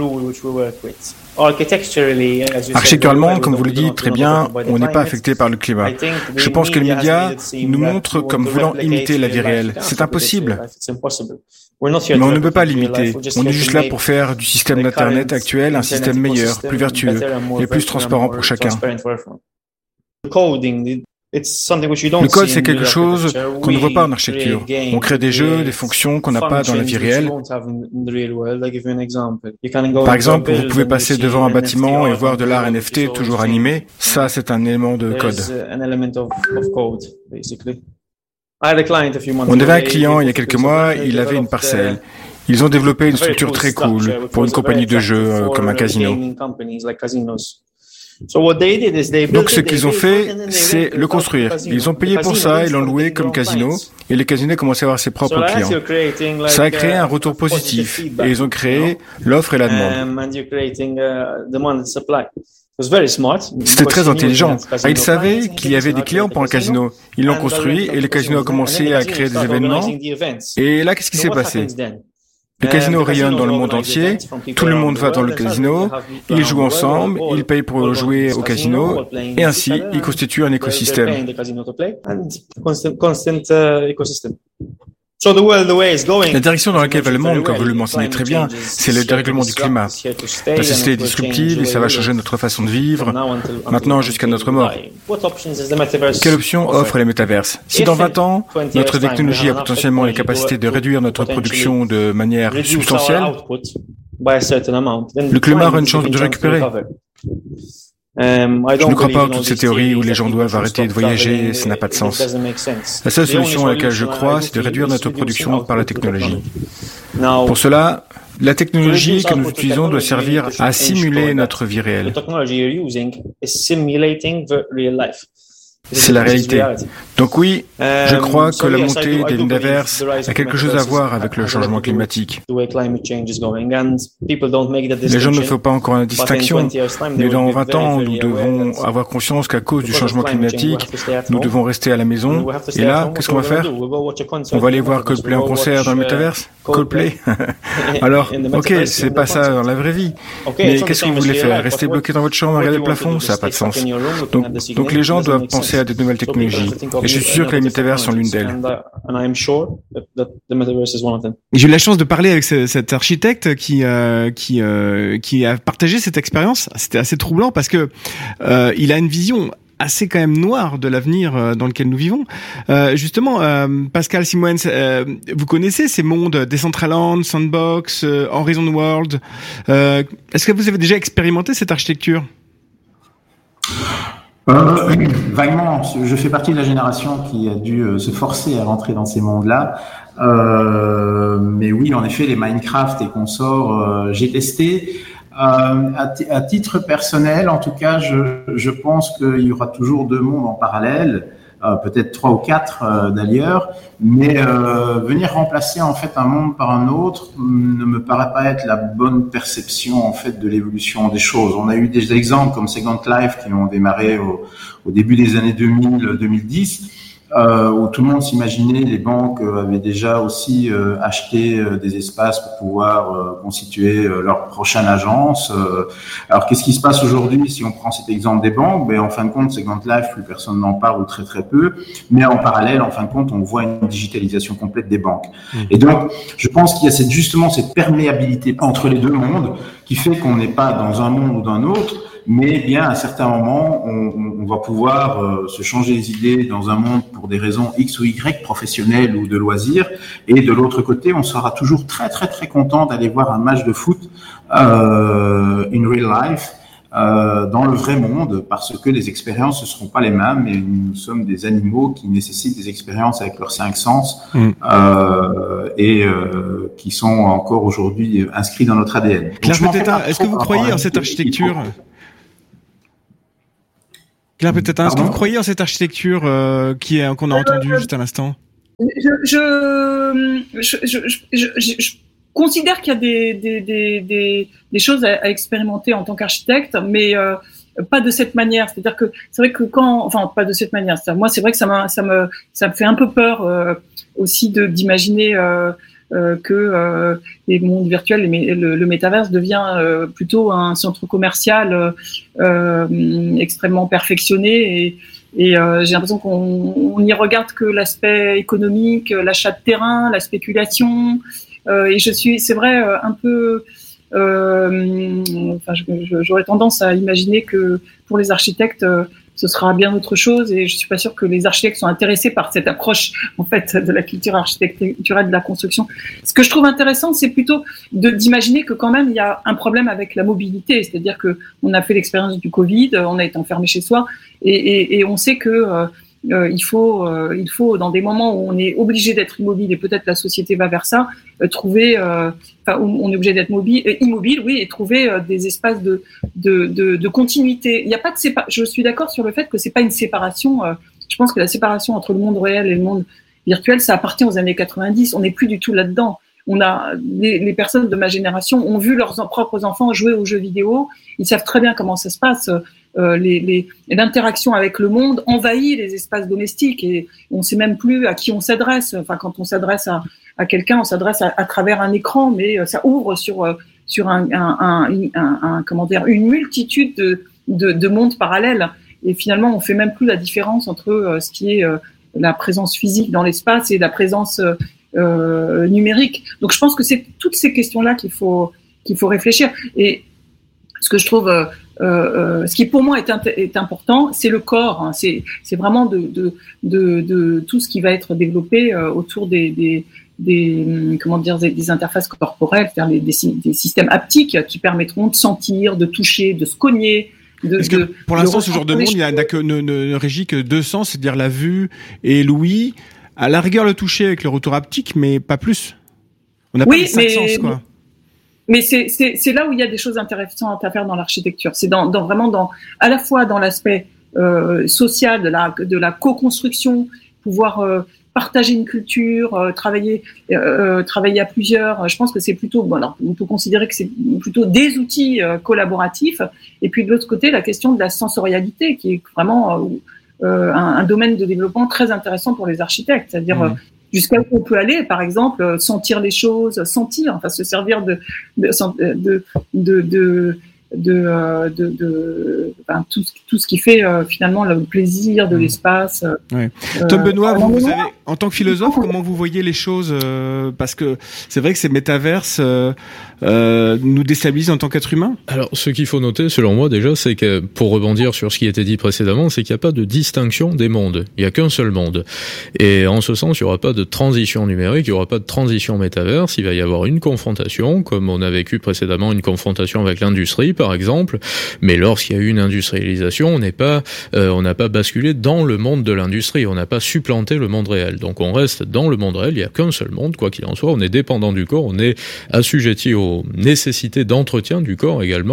Architecturalement, comme vous le dites très bien, on n'est pas affecté par le climat. Je pense que les médias nous montrent comme voulant imiter la vie réelle. C'est impossible. Mais on ne peut pas l'imiter. On est juste là pour faire du système d'Internet actuel un système meilleur, plus vertueux et plus transparent pour chacun. Le code, c'est quelque chose qu'on ne voit pas en architecture. On crée des jeux, des fonctions qu'on n'a pas dans la vie réelle. Par exemple, vous pouvez passer devant un bâtiment et voir de l'art N F T toujours animé. Ça, c'est un élément de code. On avait un client il y a quelques mois, il avait une parcelle. Ils ont développé une structure très cool pour une compagnie de jeux euh, comme un casino. Donc ce qu'ils ont fait, c'est le construire. Ils ont payé pour ça, ils l'ont loué comme casino, et les casinos commençaient à avoir ses propres clients. Ça a créé un retour positif, et ils ont créé l'offre et la demande. C'était très intelligent. Ah, ils savaient qu'il y avait des clients pour un casino. Ils l'ont construit, et le casino a commencé à créer des événements. Et là, qu'est-ce qui s'est passé ? Le casino rayonne dans le monde entier, tout le monde va dans le casino, ils jouent ensemble, ils payent pour jouer au casino, et ainsi, ils constituent un écosystème. La direction dans laquelle va le monde, comme vous le mentionnez très bien, c'est le dérèglement du climat. La société est disruptive et ça va changer notre façon de vivre, maintenant jusqu'à notre mort. Quelle option offre les métaverses ? Si dans vingt ans, notre technologie a potentiellement les capacités de réduire notre production de manière substantielle, le climat aura une chance de récupérer. Je ne crois pas à toutes ces théories où les gens doivent arrêter de voyager, ça n'a pas de sens. La seule solution à laquelle je crois, c'est de réduire notre production par la technologie. Pour cela, la technologie que nous utilisons doit servir à simuler notre vie réelle. C'est la réalité. Donc oui, je crois que la montée des métaverses a quelque chose à voir avec le changement climatique. Les gens ne font pas encore la distinction, mais dans vingt ans, nous devons avoir conscience qu'à cause du changement climatique, nous devons rester à la maison. Et là, qu'est-ce qu'on va faire ? On va aller voir Coldplay en concert dans le métaverse ? Coldplay ? Alors, ok, c'est pas ça dans la vraie vie. Mais qu'est-ce que vous voulez faire ? Rester bloqué dans votre chambre à regarder le plafond ? Ça n'a pas de sens. Donc, donc les gens doivent penser à des nouvelles technologies. Et je suis sûr que les métavers sont l'une d'elles. J'ai eu la chance de parler avec ce, cet architecte qui euh, qui euh, qui a partagé cette expérience. C'était assez troublant parce que euh, il a une vision assez quand même noire de l'avenir euh, dans lequel nous vivons. Euh, justement, euh, Pascal Simoens, euh, vous connaissez ces mondes Decentraland, Sandbox, euh, Horizon World. Euh, est-ce que vous avez déjà expérimenté cette architecture ? Euh, vaguement, je fais partie de la génération qui a dû euh, se forcer à rentrer dans ces mondes-là. Euh, mais oui, en effet, les Minecraft et consorts, euh, j'ai testé. Euh, à, t- à titre personnel, en tout cas, je, je pense qu'il y aura toujours deux mondes en parallèle. Euh, peut-être trois ou quatre euh, d'ailleurs, mais euh, venir remplacer en fait un monde par un autre ne me paraît pas être la bonne perception en fait de l'évolution des choses. On a eu des exemples comme Second Life qui ont démarré au, au début des années deux mille, deux mille dix, euh, où tout le monde s'imaginait, les banques avaient déjà aussi euh, acheté euh, des espaces pour pouvoir euh, constituer euh, leur prochaine agence. Euh, alors qu'est-ce qui se passe aujourd'hui si on prend cet exemple des banques? Ben en fin de compte, Second Life, plus personne n'en parle ou très très peu. Mais en parallèle, en fin de compte, on voit une digitalisation complète des banques. Mmh. Et donc, je pense qu'il y a cette, justement cette perméabilité entre les deux mondes qui fait qu'on n'est pas dans un monde ou dans un autre. Mais bien, à certains moments, on, on va pouvoir euh, se changer les idées dans un monde pour des raisons X ou Y, professionnelles ou de loisirs. Et de l'autre côté, on sera toujours très, très, très content d'aller voir un match de foot euh, in real life, euh, dans le vrai monde, parce que les expériences ne seront pas les mêmes. Et nous sommes des animaux qui nécessitent des expériences avec leurs cinq sens mmh. euh, et euh, qui sont encore aujourd'hui inscrits dans notre A D N. Claire Pétetin, est-ce que vous croyez en cette architecture ? Claire Pétetin, est-ce que vous croyez en cette architecture euh, qui est qu'on a entendue euh, juste à l'instant? je je, je, je, je, je, je considère qu'il y a des, des, des, des, des choses à, à expérimenter en tant qu'architecte, mais euh, pas de cette manière. C'est-à-dire que c'est vrai que quand, enfin, pas de cette manière. C'est-à-dire, moi, c'est vrai que ça m'a, ça me, ça me fait un peu peur euh, aussi de d'imaginer. Euh, Euh, que euh, les mondes virtuels, les, le, le métaverse devient euh, plutôt un centre commercial euh, euh, extrêmement perfectionné et, et euh, j'ai l'impression qu'on on y regarde que l'aspect économique, l'achat de terrain, la spéculation. Euh, et je suis, c'est vrai, un peu. Euh, enfin, je, je, j'aurais tendance à imaginer que pour les architectes, euh, ce sera bien autre chose, et je suis pas sûre que les architectes sont intéressés par cette approche en fait de la culture architecturale de la construction. Ce que je trouve intéressant, c'est plutôt de d'imaginer que quand même il y a un problème avec la mobilité, c'est-à-dire que on a fait l'expérience du Covid, on a été enfermé chez soi, et, et, et on sait que euh, Euh, il faut, euh, il faut dans des moments où on est obligé d'être immobile, et peut-être la société va vers ça, euh, trouver, euh, enfin, où on est obligé d'être mobile, euh, immobile, oui, et trouver euh, des espaces de, de, de, de continuité. Il n'y a pas de sépa- Je suis d'accord sur le fait que c'est pas une séparation. Euh, je pense que la séparation entre le monde réel et le monde virtuel, ça appartient aux années quatre-vingt-dix. On n'est plus du tout là-dedans. On a les, les personnes de ma génération ont vu leurs propres enfants jouer aux jeux vidéo. Ils savent très bien comment ça se passe. Euh, les, les, l'interaction avec le monde envahit les espaces domestiques et on ne sait même plus à qui on s'adresse. Enfin, quand on s'adresse à, à quelqu'un, on s'adresse à, à travers un écran, mais ça ouvre sur sur un, un, un, un, un comment dire une multitude de, de, de mondes parallèles. Et finalement, on fait même plus la différence entre euh, ce qui est euh, la présence physique dans l'espace et la présence euh, euh, numérique. Donc, je pense que c'est toutes ces questions-là qu'il faut qu'il faut réfléchir. Et ce que je trouve euh, Euh, ce qui pour moi est, int- est important, c'est le corps. Hein. C'est, c'est vraiment de, de, de, de tout ce qui va être développé euh, autour des, des, des comment dire des, des interfaces corporelles, c'est-à-dire des, des, des systèmes haptiques qui permettront de sentir, de toucher, de se cogner. De, Parce que de, pour l'instant, ce genre de monde, il n'a que, ne, ne, ne régit que deux sens, c'est-à-dire la vue et l'ouïe. À la rigueur, le toucher avec le retour haptique, mais pas plus. On n'a oui, pas les cinq mais, sens, quoi. Mais c'est, c'est, c'est là où il y a des choses intéressantes à faire dans l'architecture. C'est dans, dans vraiment dans, à la fois dans l'aspect euh, social de la, de la co-construction, pouvoir euh, partager une culture, euh, travailler, euh, travailler à plusieurs. Je pense que c'est plutôt, bon, alors, on peut considérer que c'est plutôt des outils euh, collaboratifs. Et puis de l'autre côté, la question de la sensorialité, qui est vraiment euh, un, un domaine de développement très intéressant pour les architectes, c'est-à-dire mmh. jusqu'à où on peut aller, par exemple, sentir les choses, sentir, enfin se servir de de de de de de, euh, de, de ben, tout, tout ce qui fait euh, finalement le plaisir de l'espace. Ouais. Euh, Tom Benoît, vous, vous avez, en tant que philosophe, comment vous voyez les choses euh, parce que c'est vrai que ces métaverses euh, euh, nous déstabilisent en tant qu'être humain. Alors, ce qu'il faut noter, selon moi, déjà, c'est que, pour rebondir sur ce qui était dit précédemment, c'est qu'il n'y a pas de distinction des mondes. Il n'y a qu'un seul monde. Et en ce sens, il n'y aura pas de transition numérique, il n'y aura pas de transition métaverse, il va y avoir une confrontation, comme on a vécu précédemment une confrontation avec l'industrie, par exemple. Mais lorsqu'il y a eu une industrialisation, on n'est pas, euh, on n'a pas basculé dans le monde de l'industrie, on n'a pas supplanté le monde réel. Donc, on reste dans le monde réel, il n'y a qu'un seul monde, quoi qu'il en soit, on est dépendant du corps, on est assujetti aux nécessités d'entretien du corps également,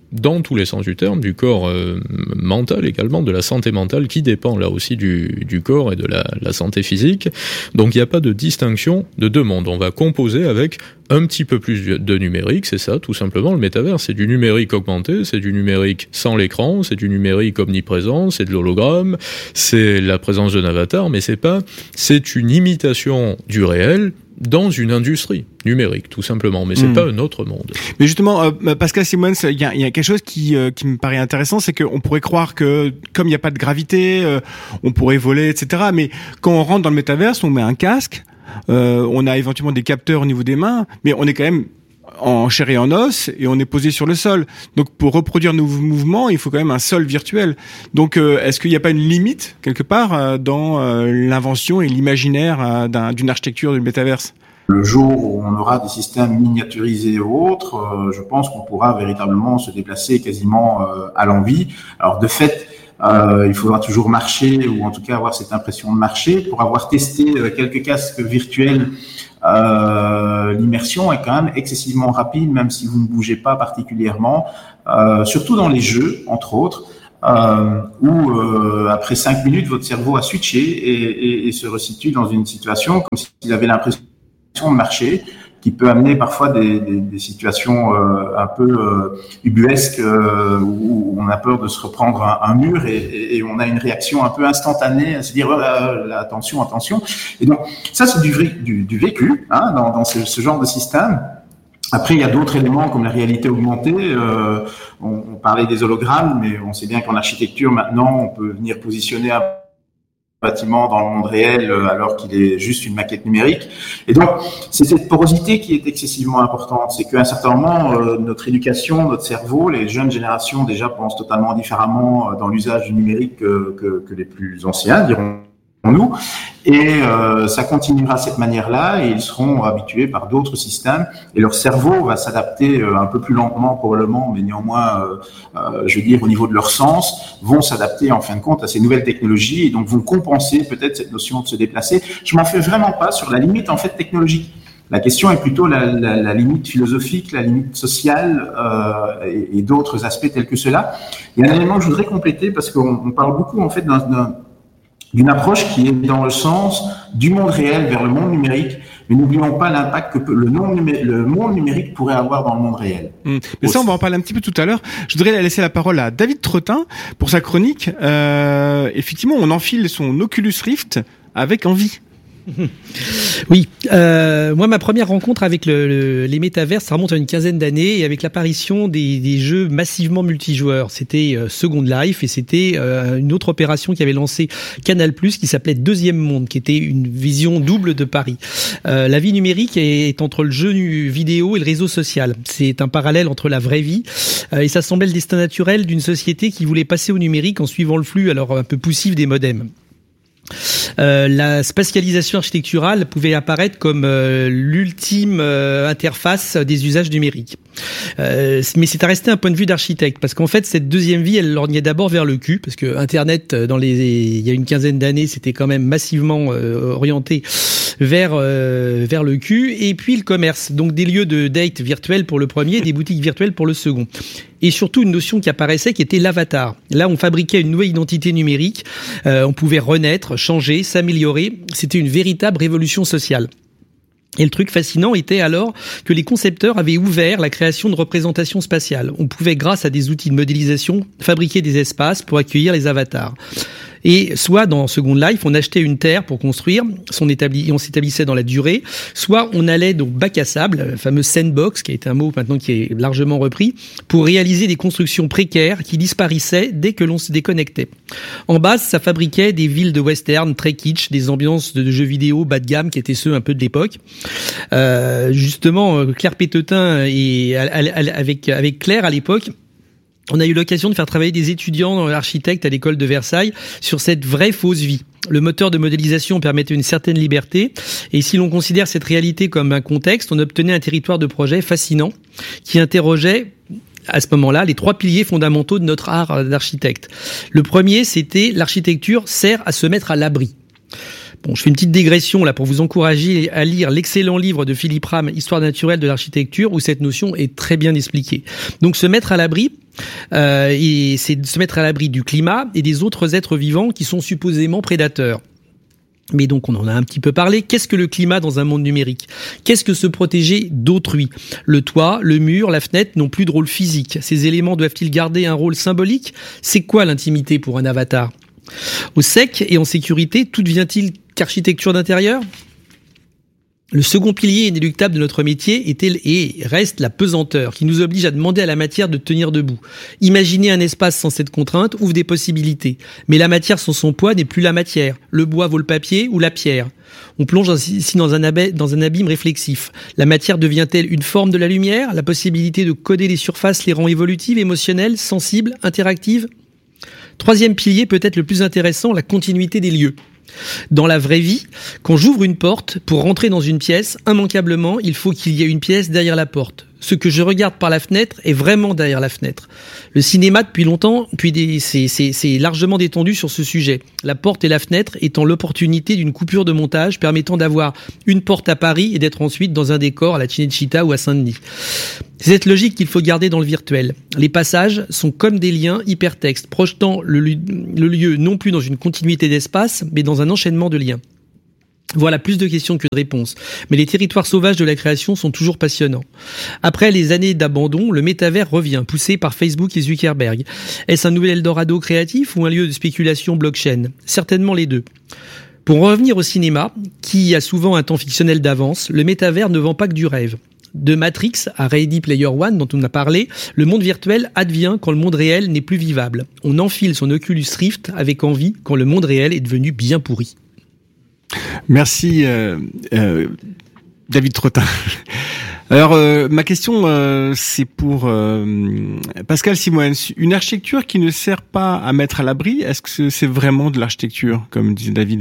dans tous les sens du terme, du corps euh, mental également, de la santé mentale qui dépend là aussi du, du corps et de la, la santé physique. Donc il n'y a pas de distinction de deux mondes. On va composer avec un petit peu plus de numérique, c'est ça tout simplement le métavers. C'est du numérique augmenté, c'est du numérique sans l'écran, c'est du numérique omniprésent, c'est de l'hologramme, c'est la présence d'un avatar, mais c'est pas, c'est une imitation du réel dans une industrie numérique, tout simplement, mais c'est mmh. pas un autre monde. Mais justement, euh, Pascal Simons, il y a, y a quelque chose qui, euh, qui me paraît intéressant, c'est qu'on pourrait croire que, comme il n'y a pas de gravité, euh, on pourrait voler, et cetera. Mais quand on rentre dans le métaverse, on met un casque, euh, on a éventuellement des capteurs au niveau des mains, mais on est quand même en chair et en os et on est posé sur le sol. Donc pour reproduire nos mouvements, il faut quand même un sol virtuel. Donc euh, est-ce qu'il n'y a pas une limite quelque part euh, dans euh, l'invention et l'imaginaire euh, d'un, d'une architecture du métaverse ? Le jour où on aura des systèmes miniaturisés ou autres, euh, je pense qu'on pourra véritablement se déplacer quasiment euh, à l'envie. Alors de fait, euh, il faudra toujours marcher ou en tout cas avoir cette impression de marcher. Pour avoir testé euh, quelques casques virtuels, Euh, l'immersion est quand même excessivement rapide, même si vous ne bougez pas particulièrement, euh, surtout dans les jeux, entre autres, euh, où euh, après cinq minutes, votre cerveau a switché et, et, et se resitue dans une situation comme s'il avait l'impression de marcher, qui peut amener parfois des, des, des situations euh, un peu euh, ubuesques euh, où on a peur de se reprendre un, un mur et, et on a une réaction un peu instantanée à se dire oh, là, là, attention, attention. Et donc ça c'est du, du, du vécu hein, dans, dans ce, ce genre de système. Après, il y a d'autres éléments comme la réalité augmentée. Euh, on, on parlait des hologrammes, mais on sait bien qu'en architecture maintenant, on peut venir positionner un bâtiment dans le monde réel alors qu'il est juste une maquette numérique. Et donc, c'est cette porosité qui est excessivement importante. C'est qu'à un certain moment, euh, notre éducation, notre cerveau, les jeunes générations déjà pensent totalement différemment dans l'usage du numérique que, que, que les plus anciens, diront nous. Et euh, ça continuera de cette manière-là et ils seront habitués par d'autres systèmes et leur cerveau va s'adapter euh, un peu plus lentement probablement, mais néanmoins, euh, euh, je veux dire, au niveau de leur sens, vont s'adapter en fin de compte à ces nouvelles technologies et donc vont compenser peut-être cette notion de se déplacer. Je m'en fais vraiment pas sur la limite en fait technologique. La question est plutôt la, la, la limite philosophique, la limite sociale euh, et, et d'autres aspects tels que cela. Il y a un élément que je voudrais compléter parce qu'on on parle beaucoup en fait d'un, d'un d'une approche qui est dans le sens du monde réel vers le monde numérique, mais n'oublions pas l'impact que peut, le, non numé- le monde numérique pourrait avoir dans le monde réel. Mmh. Mais aussi. Ça, on va en parler un petit peu tout à l'heure. Je voudrais laisser la parole à David Trottin pour sa chronique. Euh, effectivement, on enfile son Oculus Rift avec envie. Oui, euh, moi ma première rencontre avec le, le, les métavers, ça remonte à une quinzaine d'années et avec l'apparition des, des jeux massivement multijoueurs. C'était euh, Second Life et c'était euh, une autre opération qui avait lancé Canal+, qui s'appelait Deuxième Monde, qui était une vision double de Paris. Euh, la vie numérique est, est entre le jeu vidéo et le réseau social. C'est un parallèle entre la vraie vie euh, et ça semblait le destin naturel d'une société qui voulait passer au numérique en suivant le flux alors un peu poussif des modems. Euh, la spatialisation architecturale pouvait apparaître comme euh, l'ultime euh, interface des usages numériques. Euh, mais c'est à rester un point de vue d'architecte, parce qu'en fait, cette deuxième vie, elle lorgnait d'abord vers le cul, parce que Internet, dans les, il y a une quinzaine d'années, c'était quand même massivement euh, orienté vers euh, vers le cul, et puis le commerce, donc des lieux de date virtuels pour le premier, des boutiques virtuelles pour le second. Et surtout une notion qui apparaissait qui était l'avatar. Là, on fabriquait une nouvelle identité numérique, euh, on pouvait renaître, changer, s'améliorer. C'était une véritable révolution sociale. Et le truc fascinant était alors que les concepteurs avaient ouvert la création de représentations spatiales. On pouvait, grâce à des outils de modélisation, fabriquer des espaces pour accueillir les avatars. Et soit dans Second Life, on achetait une terre pour construire, son établi, on s'établissait dans la durée, soit on allait donc bac à sable, le fameux sandbox, qui est un mot maintenant qui est largement repris, pour réaliser des constructions précaires qui disparaissaient dès que l'on se déconnectait. En base, ça fabriquait des villes de western très kitsch, des ambiances de jeux vidéo bas de gamme qui étaient ceux un peu de l'époque. Euh, justement, Claire Pétetin et avec avec Claire à l'époque, on a eu l'occasion de faire travailler des étudiants architectes à l'école de Versailles sur cette vraie fausse vie. Le moteur de modélisation permettait une certaine liberté, et si l'on considère cette réalité comme un contexte, on obtenait un territoire de projet fascinant qui interrogeait à ce moment-là les trois piliers fondamentaux de notre art d'architecte. Le premier, c'était l'architecture sert à se mettre à l'abri. Bon, je fais une petite digression là pour vous encourager à lire l'excellent livre de Philippe Ram, Histoire naturelle de l'architecture, où cette notion est très bien expliquée. Donc se mettre à l'abri, euh, et c'est de se mettre à l'abri du climat et des autres êtres vivants qui sont supposément prédateurs. Mais donc on en a un petit peu parlé. Qu'est-ce que le climat dans un monde numérique ? Qu'est-ce que se protéger d'autrui ? Le toit, le mur, la fenêtre n'ont plus de rôle physique. Ces éléments doivent-ils garder un rôle symbolique ? C'est quoi l'intimité pour un avatar ? Au sec et en sécurité, tout devient-il qu'architecture d'intérieur ? Le second pilier inéluctable de notre métier est et reste la pesanteur, qui nous oblige à demander à la matière de tenir debout. Imaginer un espace sans cette contrainte ouvre des possibilités. Mais la matière sans son poids n'est plus la matière. Le bois vaut le papier ou la pierre. On plonge ici dans un, ab- dans un abîme réflexif. La matière devient-elle une forme de la lumière ? La possibilité de coder les surfaces les rend évolutives, émotionnelles, sensibles, interactives ? Troisième pilier, peut-être le plus intéressant, la continuité des lieux. Dans la vraie vie, quand j'ouvre une porte, pour rentrer dans une pièce, immanquablement, il faut qu'il y ait une pièce derrière la porte. Ce que je regarde par la fenêtre est vraiment derrière la fenêtre. Le cinéma, depuis longtemps, puis des, c'est, c'est, c'est largement détendu sur ce sujet. La porte et la fenêtre étant l'opportunité d'une coupure de montage permettant d'avoir une porte à Paris et d'être ensuite dans un décor à la Cinecittà ou à Saint-Denis. C'est cette logique qu'il faut garder dans le virtuel. Les passages sont comme des liens hypertextes, projetant le, le lieu non plus dans une continuité d'espace, mais dans un enchaînement de liens. Voilà, plus de questions que de réponses. Mais les territoires sauvages de la création sont toujours passionnants. Après les années d'abandon, le métavers revient, poussé par Facebook et Zuckerberg. Est-ce un nouvel Eldorado créatif ou un lieu de spéculation blockchain ? Certainement les deux. Pour en revenir au cinéma, qui a souvent un temps fictionnel d'avance, le métavers ne vend pas que du rêve. De Matrix à Ready Player One, dont on a parlé, le monde virtuel advient quand le monde réel n'est plus vivable. On enfile son Oculus Rift avec envie quand le monde réel est devenu bien pourri. Merci euh, euh, David Trottin. Alors euh, ma question euh, c'est pour euh, Pascal Simoens. Une architecture qui ne sert pas à mettre à l'abri, est-ce que c'est vraiment de l'architecture, comme disait David ?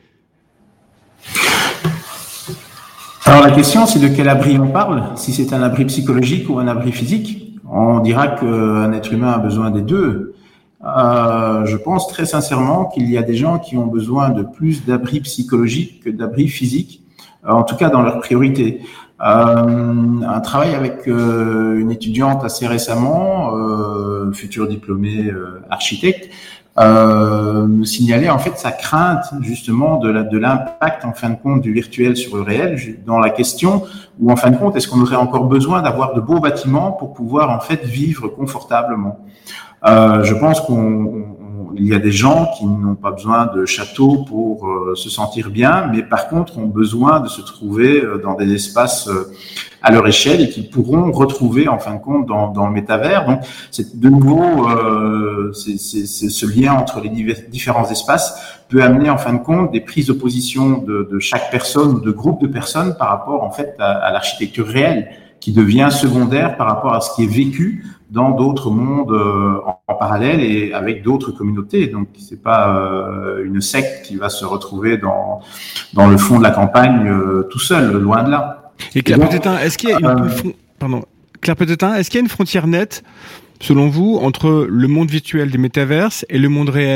Alors la question c'est de quel abri on parle, si c'est un abri psychologique ou un abri physique. On dira qu'un être humain a besoin des deux. Euh, je pense très sincèrement qu'il y a des gens qui ont besoin de plus d'abris psychologiques que d'abris physiques, euh, en tout cas dans leur priorité. Euh, un travail avec euh, une étudiante assez récemment, euh, future diplômée euh, architecte, euh, me signalait en fait sa crainte justement de, la, de l'impact en fin de compte du virtuel sur le réel, dans la question où en fin de compte est-ce qu'on aurait encore besoin d'avoir de beaux bâtiments pour pouvoir en fait vivre confortablement. Euh, je pense qu'on, on, il y a des gens qui n'ont pas besoin de châteaux pour euh, se sentir bien, mais par contre ont besoin de se trouver euh, dans des espaces euh, à leur échelle et qu'ils pourront retrouver en fin de compte dans, dans le métavers. Donc, c'est de nouveau euh, c'est, c'est, c'est ce lien entre les divers, différents espaces peut amener en fin de compte des prises de position de, de chaque personne ou de groupe de personnes par rapport en fait à, à l'architecture réelle, qui devient secondaire par rapport à ce qui est vécu dans d'autres mondes euh, en, en parallèle et avec d'autres communautés. Donc, c'est pas euh, une secte qui va se retrouver dans dans le fond de la campagne euh, tout seul, loin de là. Et Claire Petétin, est-ce qu'il y a une euh, fron... pardon, Claire Petétin, est-ce qu'il y a une frontière nette, selon vous, entre le monde virtuel des métaverses et le monde réel ?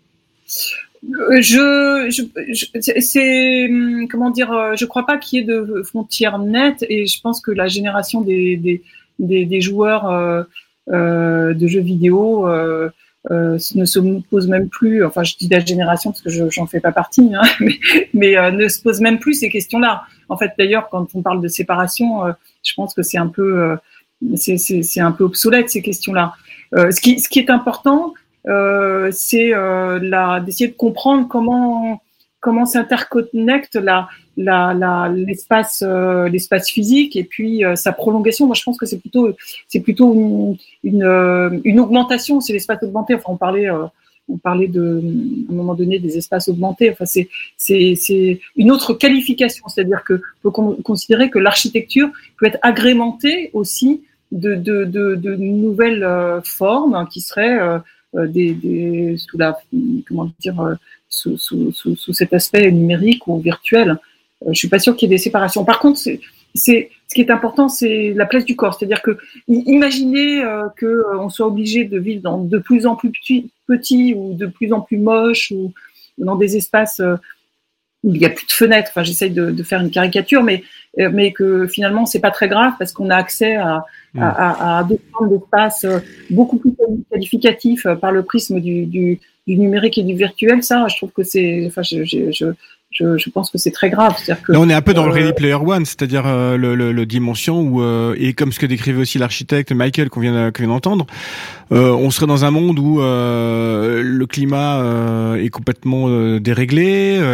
Je, je, je, c'est, comment dire, je crois pas qu'il y ait de frontières nettes et je pense que la génération des, des, des, des joueurs euh, euh, de jeux vidéo euh, euh, ne se pose même plus, enfin je dis la génération parce que je, j'en fais pas partie, hein, mais, mais euh, ne se pose même plus ces questions-là. En fait, d'ailleurs, quand on parle de séparation, euh, je pense que c'est un peu, euh, c'est, c'est, c'est un peu obsolète ces questions-là. Euh, ce qui, ce qui est important, Euh, c'est euh, la, d'essayer de comprendre comment comment s'interconnecte la, la, la, l'espace euh, l'espace physique et puis euh, sa prolongation. Moi, je pense que c'est plutôt c'est plutôt une une, euh, une augmentation. C'est l'espace augmenté. Enfin, on parlait euh, on parlait de à un moment donné des espaces augmentés. Enfin, c'est c'est c'est une autre qualification. C'est-à-dire que on peut considérer que l'architecture peut être agrémentée aussi de de de, de nouvelles euh, formes qui seraient euh, Euh, des, des, sous la, comment dire, euh, sous, sous, sous, sous cet aspect numérique ou virtuel. Euh, je suis pas sûre qu'il y ait des séparations. Par contre, c'est, c'est, ce qui est important, c'est la place du corps. C'est-à-dire que, imaginez euh, que euh, on soit obligé de vivre dans de plus en plus petits, petits ou de plus en plus moches ou dans des espaces euh, il n'y a plus de fenêtres. Enfin, j'essaye de, de faire une caricature, mais mais que finalement c'est pas très grave parce qu'on a accès à à, à, à des formes d'espace beaucoup plus qualificatifs par le prisme du, du du numérique et du virtuel. Ça, je trouve que c'est, enfin, je je, je Je, je pense que c'est très grave. C'est-à-dire que, là, on est un peu dans euh, le Ready Player One, c'est-à-dire euh, le, le, le dimension où, euh, et comme ce que décrivait aussi l'architecte Michael qu'on vient, qu'on vient d'entendre, euh, on serait dans un monde où euh, le climat euh, est complètement euh, déréglé, euh,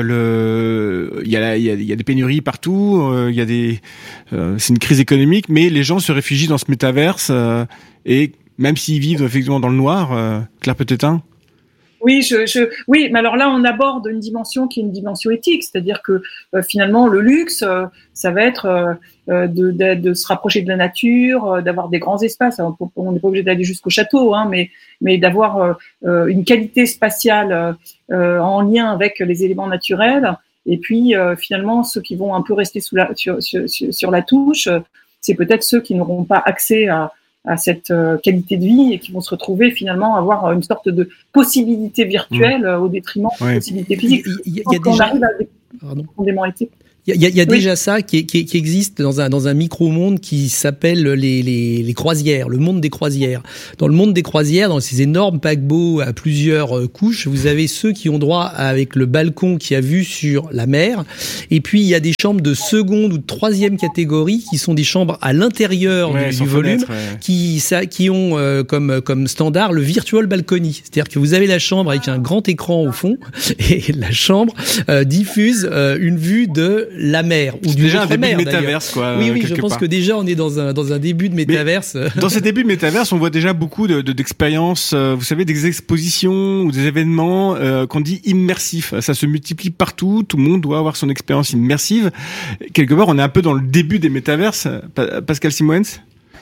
le, il y a, il y a, il y a des pénuries partout, euh, il y a des, euh, c'est une crise économique, mais les gens se réfugient dans ce métaverse euh, et même s'ils vivent effectivement dans le noir, euh, Claire Petétin. Oui, je, je, oui, mais alors là, on aborde une dimension qui est une dimension éthique, c'est-à-dire que euh, finalement, le luxe, euh, ça va être euh, de, de, de se rapprocher de la nature, euh, d'avoir des grands espaces. Alors, on n'est pas obligé d'aller jusqu'au château, hein, mais, mais d'avoir euh, une qualité spatiale euh, en lien avec les éléments naturels. Et puis, euh, finalement, ceux qui vont un peu rester sous la, sur, sur, sur la touche, c'est peut-être ceux qui n'auront pas accès à à cette euh, qualité de vie et qui vont se retrouver finalement à avoir une sorte de possibilité virtuelle mmh. au détriment ouais. de possibilités physiques. Il y, y, y a déjà... arrive à des profondément éthiques. Il y a, y a oui. déjà ça qui, qui, qui existe dans un, dans un micro-monde qui s'appelle les, les, les croisières, le monde des croisières. Dans le monde des croisières, dans ces énormes paquebots à plusieurs couches, vous avez ceux qui ont droit avec le balcon qui a vue sur la mer. Et puis, il y a des chambres de seconde ou de troisième catégorie qui sont des chambres à l'intérieur ouais, du, du volume ouais. qui, ça, qui ont euh, comme, comme standard le virtual balcony. C'est-à-dire que vous avez la chambre avec un grand écran au fond et la chambre euh, diffuse euh, une vue de la mer ou du déjà un début mer, de métaverse quoi. Oui oui, je pense part. que déjà on est dans un dans un début de métaverse. Mais dans ces débuts de métaverse, on voit déjà beaucoup de, de d'expériences, euh, vous savez, des expositions ou des événements euh, qu'on dit immersifs. Ça se multiplie partout, tout le monde doit avoir son expérience immersive. Quelque part, on est un peu dans le début des métaverses. Pascal Simoens.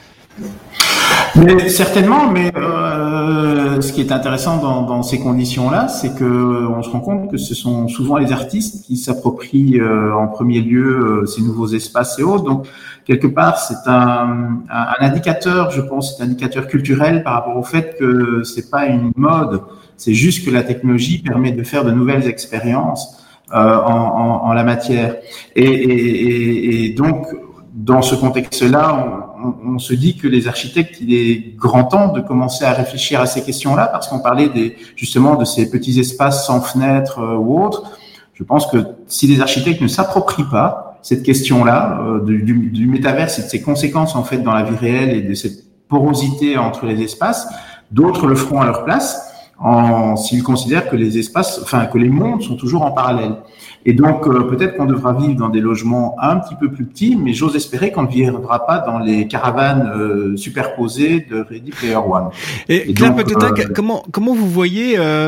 Mais certainement, mais euh, ce qui est intéressant dans, dans ces conditions-là, c'est que on se rend compte que ce sont souvent les artistes qui s'approprient euh, en premier lieu euh, ces nouveaux espaces et autres. Donc quelque part, c'est un, un, un indicateur, je pense, c'est un indicateur culturel par rapport au fait que c'est pas une mode, c'est juste que la technologie permet de faire de nouvelles expériences euh, en, en, en la matière. Et, et, et, et donc dans ce contexte-là, on, on, on se dit que les architectes, il est grand temps de commencer à réfléchir à ces questions-là, parce qu'on parlait des, justement de ces petits espaces sans fenêtres euh, ou autres. Je pense que si les architectes ne s'approprient pas cette question-là euh, du, du, du métaverse et de ses conséquences en fait dans la vie réelle et de cette porosité entre les espaces, d'autres le feront à leur place, en, s'ils considèrent que les espaces, enfin que les mondes sont toujours en parallèle. Et donc, euh, peut-être qu'on devra vivre dans des logements un petit peu plus petits, mais j'ose espérer qu'on ne vivra pas dans les caravanes euh, superposées de Ready Player One. Et, et Claire, peut-être, euh, comment comment vous voyez euh,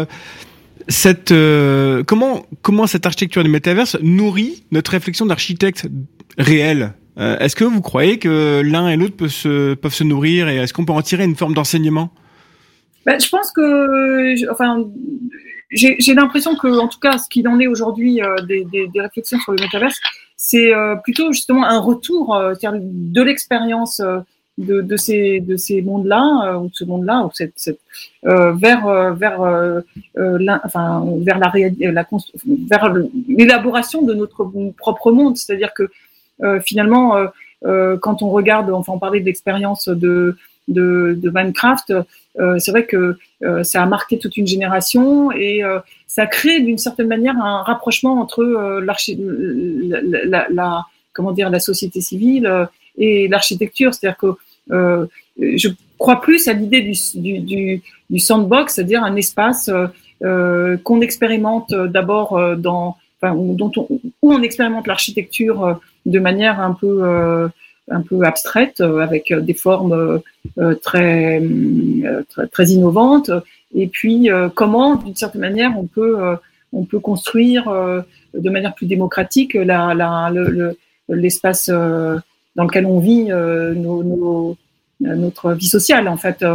cette euh, comment comment cette architecture du métaverse nourrit notre réflexion d'architecte réel? euh, Est-ce que vous croyez que l'un et l'autre peuvent se peuvent se nourrir, et est-ce qu'on peut en tirer une forme d'enseignement? Ben, je pense que, enfin. J'ai, j'ai l'impression que, en tout cas, ce qu'il en est aujourd'hui euh, des, des, des réflexions sur le métaverse, c'est euh, plutôt justement un retour euh, de l'expérience euh, de, de ces de ces mondes-là euh, ou de ce monde-là ou cette, cette euh, vers euh, vers euh, la, enfin vers la réalité, la vers le, l'élaboration de notre propre monde. C'est-à-dire que euh, finalement, euh, euh, quand on regarde, enfin, on parlait de l'expérience de de, de Minecraft. Euh, c'est vrai que euh, ça a marqué toute une génération et euh, ça crée d'une certaine manière un rapprochement entre euh, l'archi- la, la, la, la, comment dire, la société civile euh, et l'architecture. C'est-à-dire que euh, je crois plus à l'idée du, du, du, du sandbox, c'est-à-dire un espace euh, qu'on expérimente d'abord dans, enfin, dont on, où on expérimente l'architecture de manière un peu euh, un peu abstraite, avec des formes euh, très, euh, très très innovantes, et puis euh, comment, d'une certaine manière, on peut euh, on peut construire euh, de manière plus démocratique la, la, le, le, l'espace euh, dans lequel on vit euh, nos, nos, notre vie sociale, en fait.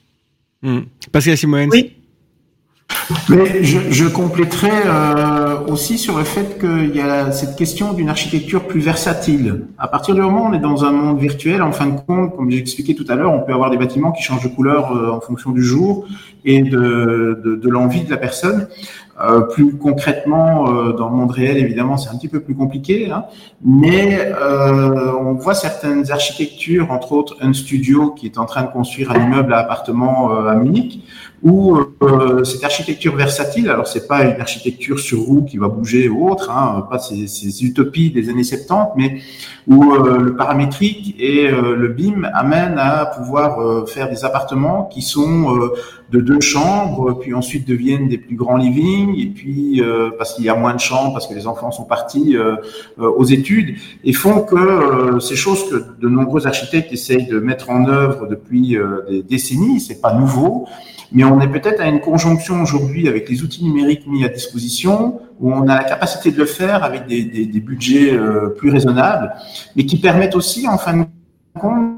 Mmh. Pascal Simoens. Oui. Mais je, je compléterai euh, aussi sur le fait qu'il y a cette question d'une architecture plus versatile. À partir du moment où on est dans un monde virtuel, en fin de compte, comme j'ai expliqué tout à l'heure, on peut avoir des bâtiments qui changent de couleur euh, en fonction du jour et de, de, de l'envie de la personne. Euh, plus concrètement, euh, dans le monde réel, évidemment, c'est un petit peu plus compliqué, hein, mais euh, on voit certaines architectures, entre autres un studio qui est en train de construire un immeuble à appartements euh, à Munich, où euh, cette architecture versatile, alors c'est pas une architecture sur roue qui va bouger ou autre, hein, pas ces, ces utopies des années soixante-dix, mais où euh, le paramétrique et euh, le B I M amènent à pouvoir euh, faire des appartements qui sont euh, de deux chambres, puis ensuite deviennent des plus grands livings, et puis euh, parce qu'il y a moins de chambres, parce que les enfants sont partis euh, euh, aux études, et font que euh, ces choses que de nombreux architectes essayent de mettre en œuvre depuis euh, des décennies, c'est pas nouveau, mais on est peut-être à une conjonction aujourd'hui avec les outils numériques mis à disposition, où on a la capacité de le faire avec des, des, des budgets euh, plus raisonnables, mais qui permettent aussi, en fin de compte,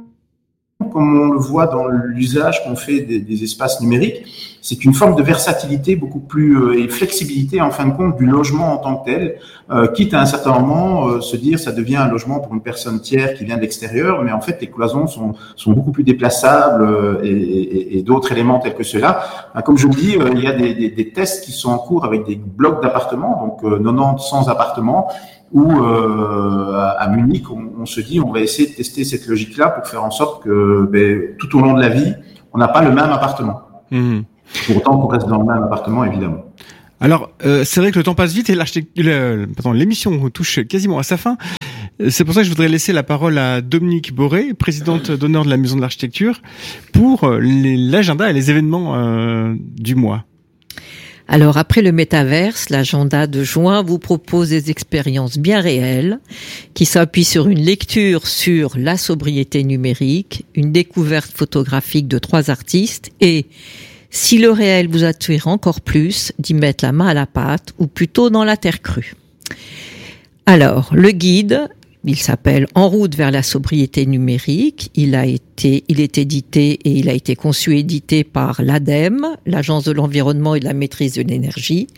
comme on le voit dans l'usage qu'on fait des, des espaces numériques, c'est une forme de versatilité beaucoup plus euh, et flexibilité en fin de compte du logement en tant que tel, euh, quitte à un certain moment euh, se dire ça devient un logement pour une personne tiers qui vient de l'extérieur, mais en fait les cloisons sont sont beaucoup plus déplaçables euh, et, et, et d'autres éléments tels que cela. Enfin, comme je vous dis, euh, il y a des, des, des tests qui sont en cours avec des blocs d'appartements, donc euh, quatre-vingt-dix, cent appartements, où euh, à Munich, on, on se dit on va essayer de tester cette logique-là pour faire en sorte que ben, tout au long de la vie, on n'a pas le même appartement. Mmh. Pour autant qu'on reste dans le même appartement, évidemment. Alors, euh, c'est vrai que le temps passe vite et le, pardon, l'émission touche quasiment à sa fin. C'est pour ça que je voudrais laisser la parole à Dominique Boré, présidente d'honneur de la Maison de l'Architecture, pour les, l'agenda et les événements euh, du mois. Alors, après le métaverse, l'agenda de juin vous propose des expériences bien réelles qui s'appuient sur une lecture sur la sobriété numérique, une découverte photographique de trois artistes et, si le réel vous attire encore plus, d'y mettre la main à la pâte ou plutôt dans la terre crue. Alors, le guide, il s'appelle En route vers la sobriété numérique. Il a été, il est édité et il a été conçu et édité par l'ADEME, l'Agence de l'environnement et de la maîtrise de l'énergie.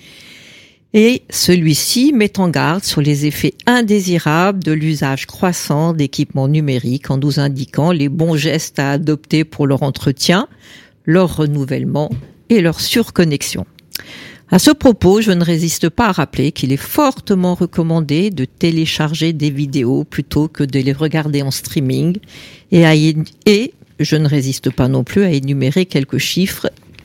Et celui-ci met en garde sur les effets indésirables de l'usage croissant d'équipements numériques en nous indiquant les bons gestes à adopter pour leur entretien, leur renouvellement et leur surconnexion. À ce propos, je ne résiste pas à rappeler qu'il est fortement recommandé de télécharger des vidéos plutôt que de les regarder en streaming et, à, et je ne résiste pas non plus à énumérer quelques chiffres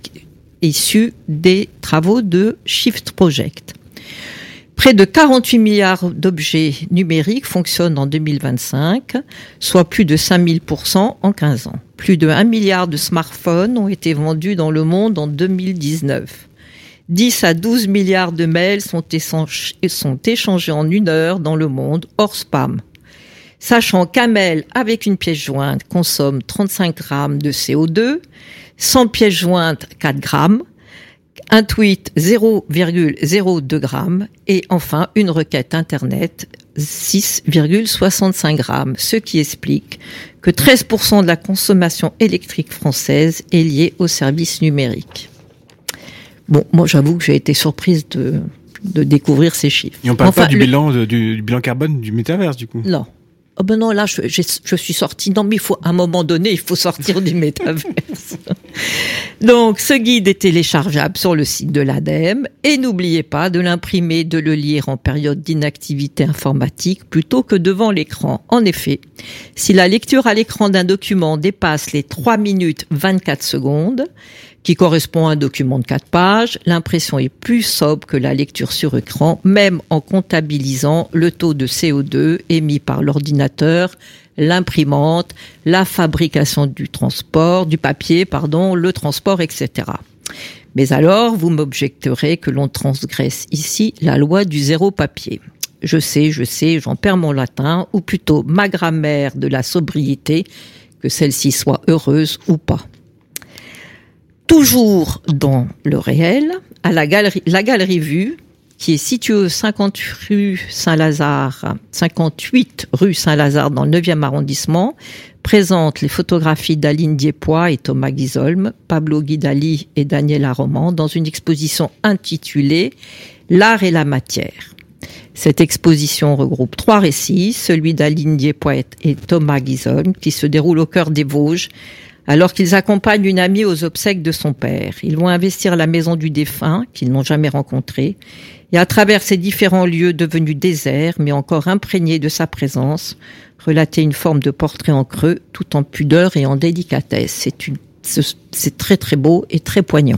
issus des travaux de Shift Project. Près de quarante-huit milliards d'objets numériques fonctionnent en deux mille vingt-cinq, soit plus de cinq mille pour cent en quinze ans. Plus de un milliard de smartphones ont été vendus dans le monde en deux mille dix-neuf. dix à douze milliards de mails sont, échange, sont échangés en une heure dans le monde, hors spam. Sachant qu'un mail avec une pièce jointe consomme trente-cinq grammes de C O deux, cent pièces jointes quatre grammes, un tweet zéro virgule zéro deux grammes et enfin une requête internet six virgule soixante-cinq grammes, ce qui explique que treize pour cent de la consommation électrique française est liée aux services numériques. Bon, moi j'avoue que j'ai été surprise de, de découvrir ces chiffres. Et on parle enfin, pas du, le... bilan, de, du, du bilan carbone du métaverse du coup. Non. Oh ben non, là, je, je, je suis sortie. Non, mais il faut, à un moment donné, il faut sortir du métaverse. Donc, ce guide est téléchargeable sur le site de l'ADEME et n'oubliez pas de l'imprimer, de le lire en période d'inactivité informatique plutôt que devant l'écran. En effet, si la lecture à l'écran d'un document dépasse les trois minutes vingt-quatre secondes, qui correspond à un document de quatre pages, l'impression est plus sobre que la lecture sur écran, même en comptabilisant le taux de C O deux émis par l'ordinateur, l'imprimante, la fabrication du transport, du papier, pardon, le transport, et cetera. Mais alors, vous m'objecterez que l'on transgresse ici la loi du zéro papier. Je sais, je sais, j'en perds mon latin, ou plutôt ma grammaire de la sobriété, que celle-ci soit heureuse ou pas. Toujours dans le réel, à la galerie, la galerie Vue, qui est située au cinquante rue Saint-Lazare, cinquante-huit rue Saint-Lazare dans le neuvième arrondissement, présente les photographies d'Aline Diepois et Thomas Guizolm, Pablo Guidali et Daniela Roman dans une exposition intitulée « L'art et la matière ». Cette exposition regroupe trois récits, celui d'Aline Diepois et Thomas Guizolm, qui se déroule au cœur des Vosges, alors qu'ils accompagnent une amie aux obsèques de son père. Ils vont investir la maison du défunt, qu'ils n'ont jamais rencontré, et à travers ces différents lieux devenus déserts, mais encore imprégnés de sa présence, relater une forme de portrait en creux, tout en pudeur et en délicatesse. C'est, une, c'est très très beau et très poignant.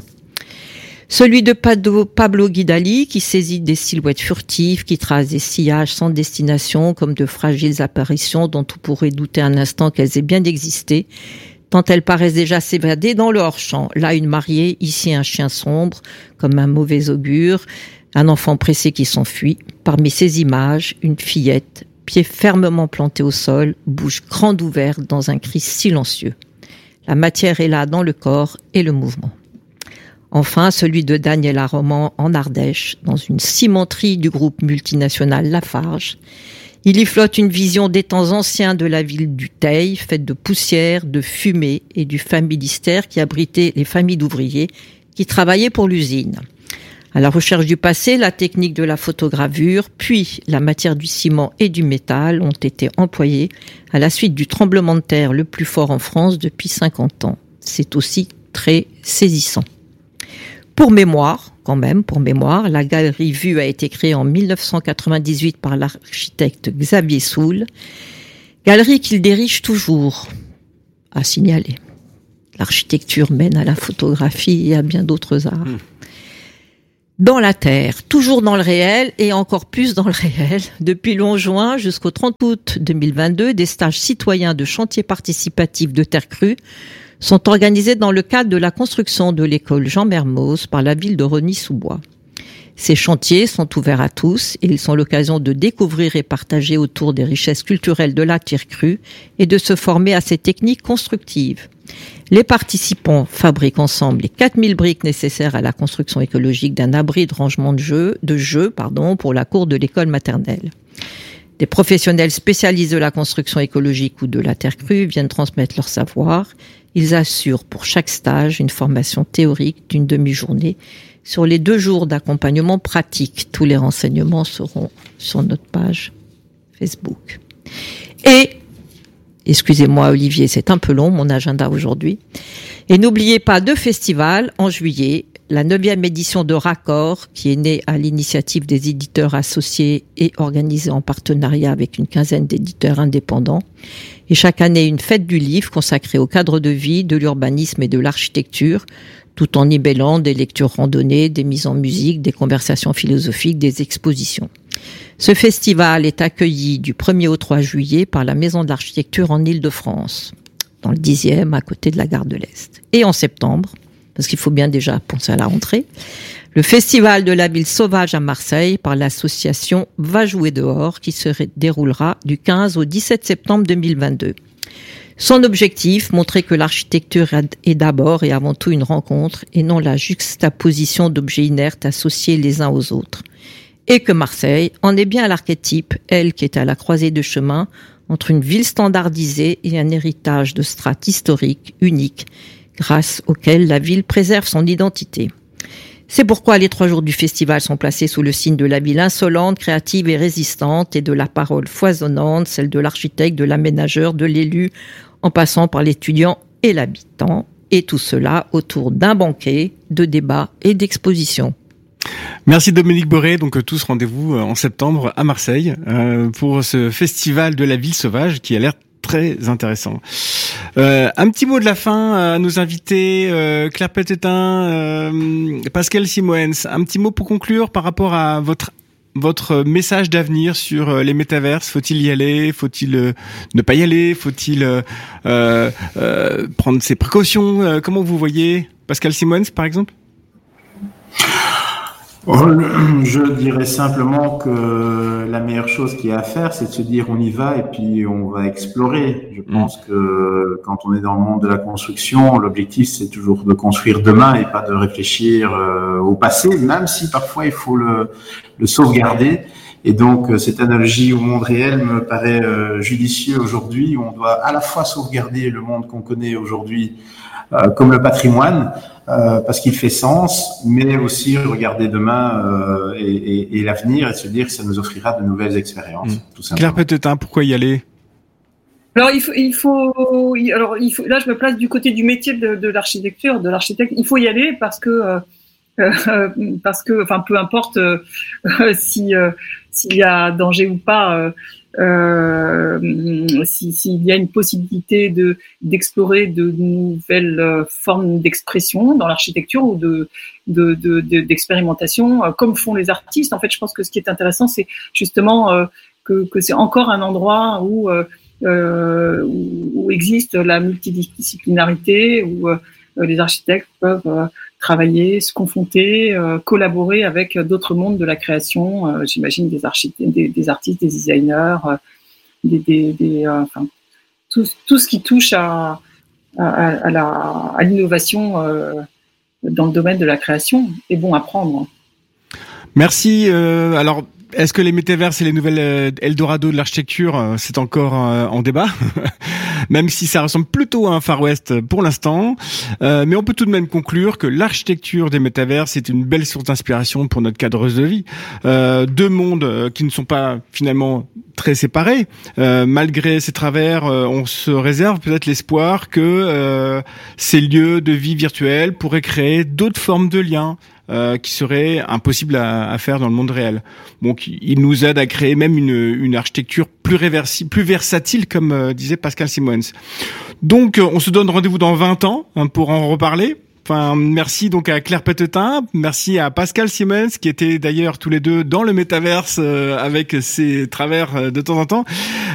Celui de Pablo Guidali, qui saisit des silhouettes furtives, qui trace des sillages sans destination, comme de fragiles apparitions dont on pourrait douter un instant qu'elles aient bien existé, tant elles paraissent déjà s'évader dans le hors-champ. Là, une mariée, ici un chien sombre, comme un mauvais augure, un enfant pressé qui s'enfuit. Parmi ces images, une fillette, pieds fermement plantés au sol, bouche grande ouverte dans un cri silencieux. La matière est là dans le corps et le mouvement. Enfin, celui de Daniel Aroman en Ardèche, dans une cimenterie du groupe multinational Lafarge. Il y flotte une vision des temps anciens de la ville du Teil, faite de poussière, de fumée et du familistère qui abritait les familles d'ouvriers qui travaillaient pour l'usine. À la recherche du passé, la technique de la photogravure, puis la matière du ciment et du métal ont été employées à la suite du tremblement de terre le plus fort en France depuis cinquante ans. C'est aussi très saisissant. Pour mémoire, quand même, pour mémoire, la galerie Vue a été créée en dix-neuf cent quatre-vingt-dix-huit par l'architecte Xavier Soule, galerie qu'il dirige toujours, à signaler. L'architecture mène à la photographie et à bien d'autres arts. Mmh. Dans la terre, toujours dans le réel et encore plus dans le réel, depuis le onze juin jusqu'au trente août deux mille vingt-deux, des stages citoyens de chantier participatif de terre crue sont organisés dans le cadre de la construction de l'école Jean Mermoz par la ville de Rosny-sous-Bois. Ces chantiers sont ouverts à tous et ils sont l'occasion de découvrir et partager autour des richesses culturelles de la terre crue et de se former à ces techniques constructives. Les participants fabriquent ensemble les quatre mille briques nécessaires à la construction écologique d'un abri de rangement de jeux, de jeux, pardon, pour la cour de l'école maternelle. Des professionnels spécialisés de la construction écologique ou de la terre crue viennent transmettre leur savoir. Ils assurent pour chaque stage une formation théorique d'une demi-journée sur les deux jours d'accompagnement pratique. Tous les renseignements seront sur notre page Facebook. Et, excusez-moi Olivier, c'est un peu long mon agenda aujourd'hui. Et n'oubliez pas deux festivals en juillet. La neuvième édition de Raccord, qui est née à l'initiative des éditeurs associés et organisée en partenariat avec une quinzaine d'éditeurs indépendants. Et chaque année, une fête du livre consacrée au cadre de vie, de l'urbanisme et de l'architecture, tout en y mêlant des lectures randonnées, des mises en musique, des conversations philosophiques, des expositions. Ce festival est accueilli du premier au trois juillet par la Maison de l'Architecture en Île-de-France, dans le dixième, à côté de la gare de l'Est. Et en septembre, parce qu'il faut bien déjà penser à la rentrée, le Festival de la ville sauvage à Marseille par l'association Va jouer dehors qui se déroulera du quinze au dix-sept septembre deux mille vingt-deux. Son objectif, montrer que l'architecture est d'abord et avant tout une rencontre et non la juxtaposition d'objets inertes associés les uns aux autres. Et que Marseille en est bien à l'archétype, elle qui est à la croisée de chemin entre une ville standardisée et un héritage de strates historiques uniques grâce auquel la ville préserve son identité. C'est pourquoi les trois jours du festival sont placés sous le signe de la ville insolente, créative et résistante et de la parole foisonnante, celle de l'architecte, de l'aménageur, de l'élu, en passant par l'étudiant et l'habitant. Et tout cela autour d'un banquet, de débats et d'expositions. Merci Dominique Boré. Donc tous rendez-vous en septembre à Marseille euh, pour ce festival de la ville sauvage qui a l'air très intéressant. Euh, un petit mot de la fin à nos invités, euh, Claire Pétetin, euh, Pascal Simoens. Un petit mot pour conclure par rapport à votre votre message d'avenir sur les métaverses. Faut-il y aller? Faut-il euh, ne pas y aller? Faut-il euh, euh, prendre ses précautions? euh, Comment vous voyez, Pascal Simoens, par exemple? Je dirais simplement que la meilleure chose qu'il y a à faire, c'est de se dire on y va et puis on va explorer. Je pense que quand on est dans le monde de la construction, l'objectif c'est toujours de construire demain et pas de réfléchir au passé, même si parfois il faut le, le sauvegarder. Et donc cette analogie au monde réel me paraît judicieux aujourd'hui. On doit à la fois sauvegarder le monde qu'on connaît aujourd'hui euh, comme le patrimoine, Euh, parce qu'il fait sens, mais aussi regarder demain euh, et, et, et l'avenir et se dire que ça nous offrira de nouvelles expériences. Mmh. Tout simplement. Claire Pétetin, pourquoi y aller? Alors il faut, il faut, alors il faut. Là, je me place du côté du métier de, de l'architecture, de l'architecte. Il faut y aller parce que, euh, euh, parce que, enfin, peu importe euh, si euh, s'il y a danger ou pas, euh, euh, si s'il y a une possibilité de d'explorer de nouvelles formes d'expression dans l'architecture ou de de, de, de d'expérimentation, euh, comme font les artistes. En fait, je pense que ce qui est intéressant, c'est justement euh, que que c'est encore un endroit où euh, Euh, où, où existe la multidisciplinarité, où euh, les architectes peuvent euh, travailler, se confronter, euh, collaborer avec d'autres mondes de la création. Euh, j'imagine des architectes, des, des artistes, des designers, euh, des, des, des euh, enfin tout, tout ce qui touche à, à, à la à l'innovation euh, dans le domaine de la création est bon à prendre. Merci. Euh, alors. Est-ce que les métaverses et les nouvelles euh, Eldorado de l'architecture, euh, c'est encore euh, en débat, même si ça ressemble plutôt à un Far West pour l'instant. Euh, mais on peut tout de même conclure que l'architecture des métaverses est une belle source d'inspiration pour notre cadre de vie. Euh, deux mondes euh, qui ne sont pas finalement très séparés. Euh, malgré ces travers, euh, on se réserve peut-être l'espoir que euh, ces lieux de vie virtuels pourraient créer d'autres formes de liens. Euh, qui serait impossible à, à faire dans le monde réel. Donc, il nous aide à créer même une, une architecture plus réversible, plus versatile, comme euh, disait Pascal Simons. Donc, euh, on se donne rendez-vous dans vingt ans hein, pour en reparler. Enfin, merci donc à Claire Pettetin, merci à Pascal Simons, qui étaient d'ailleurs tous les deux dans le métaverse euh, avec ses travers euh, de temps en temps.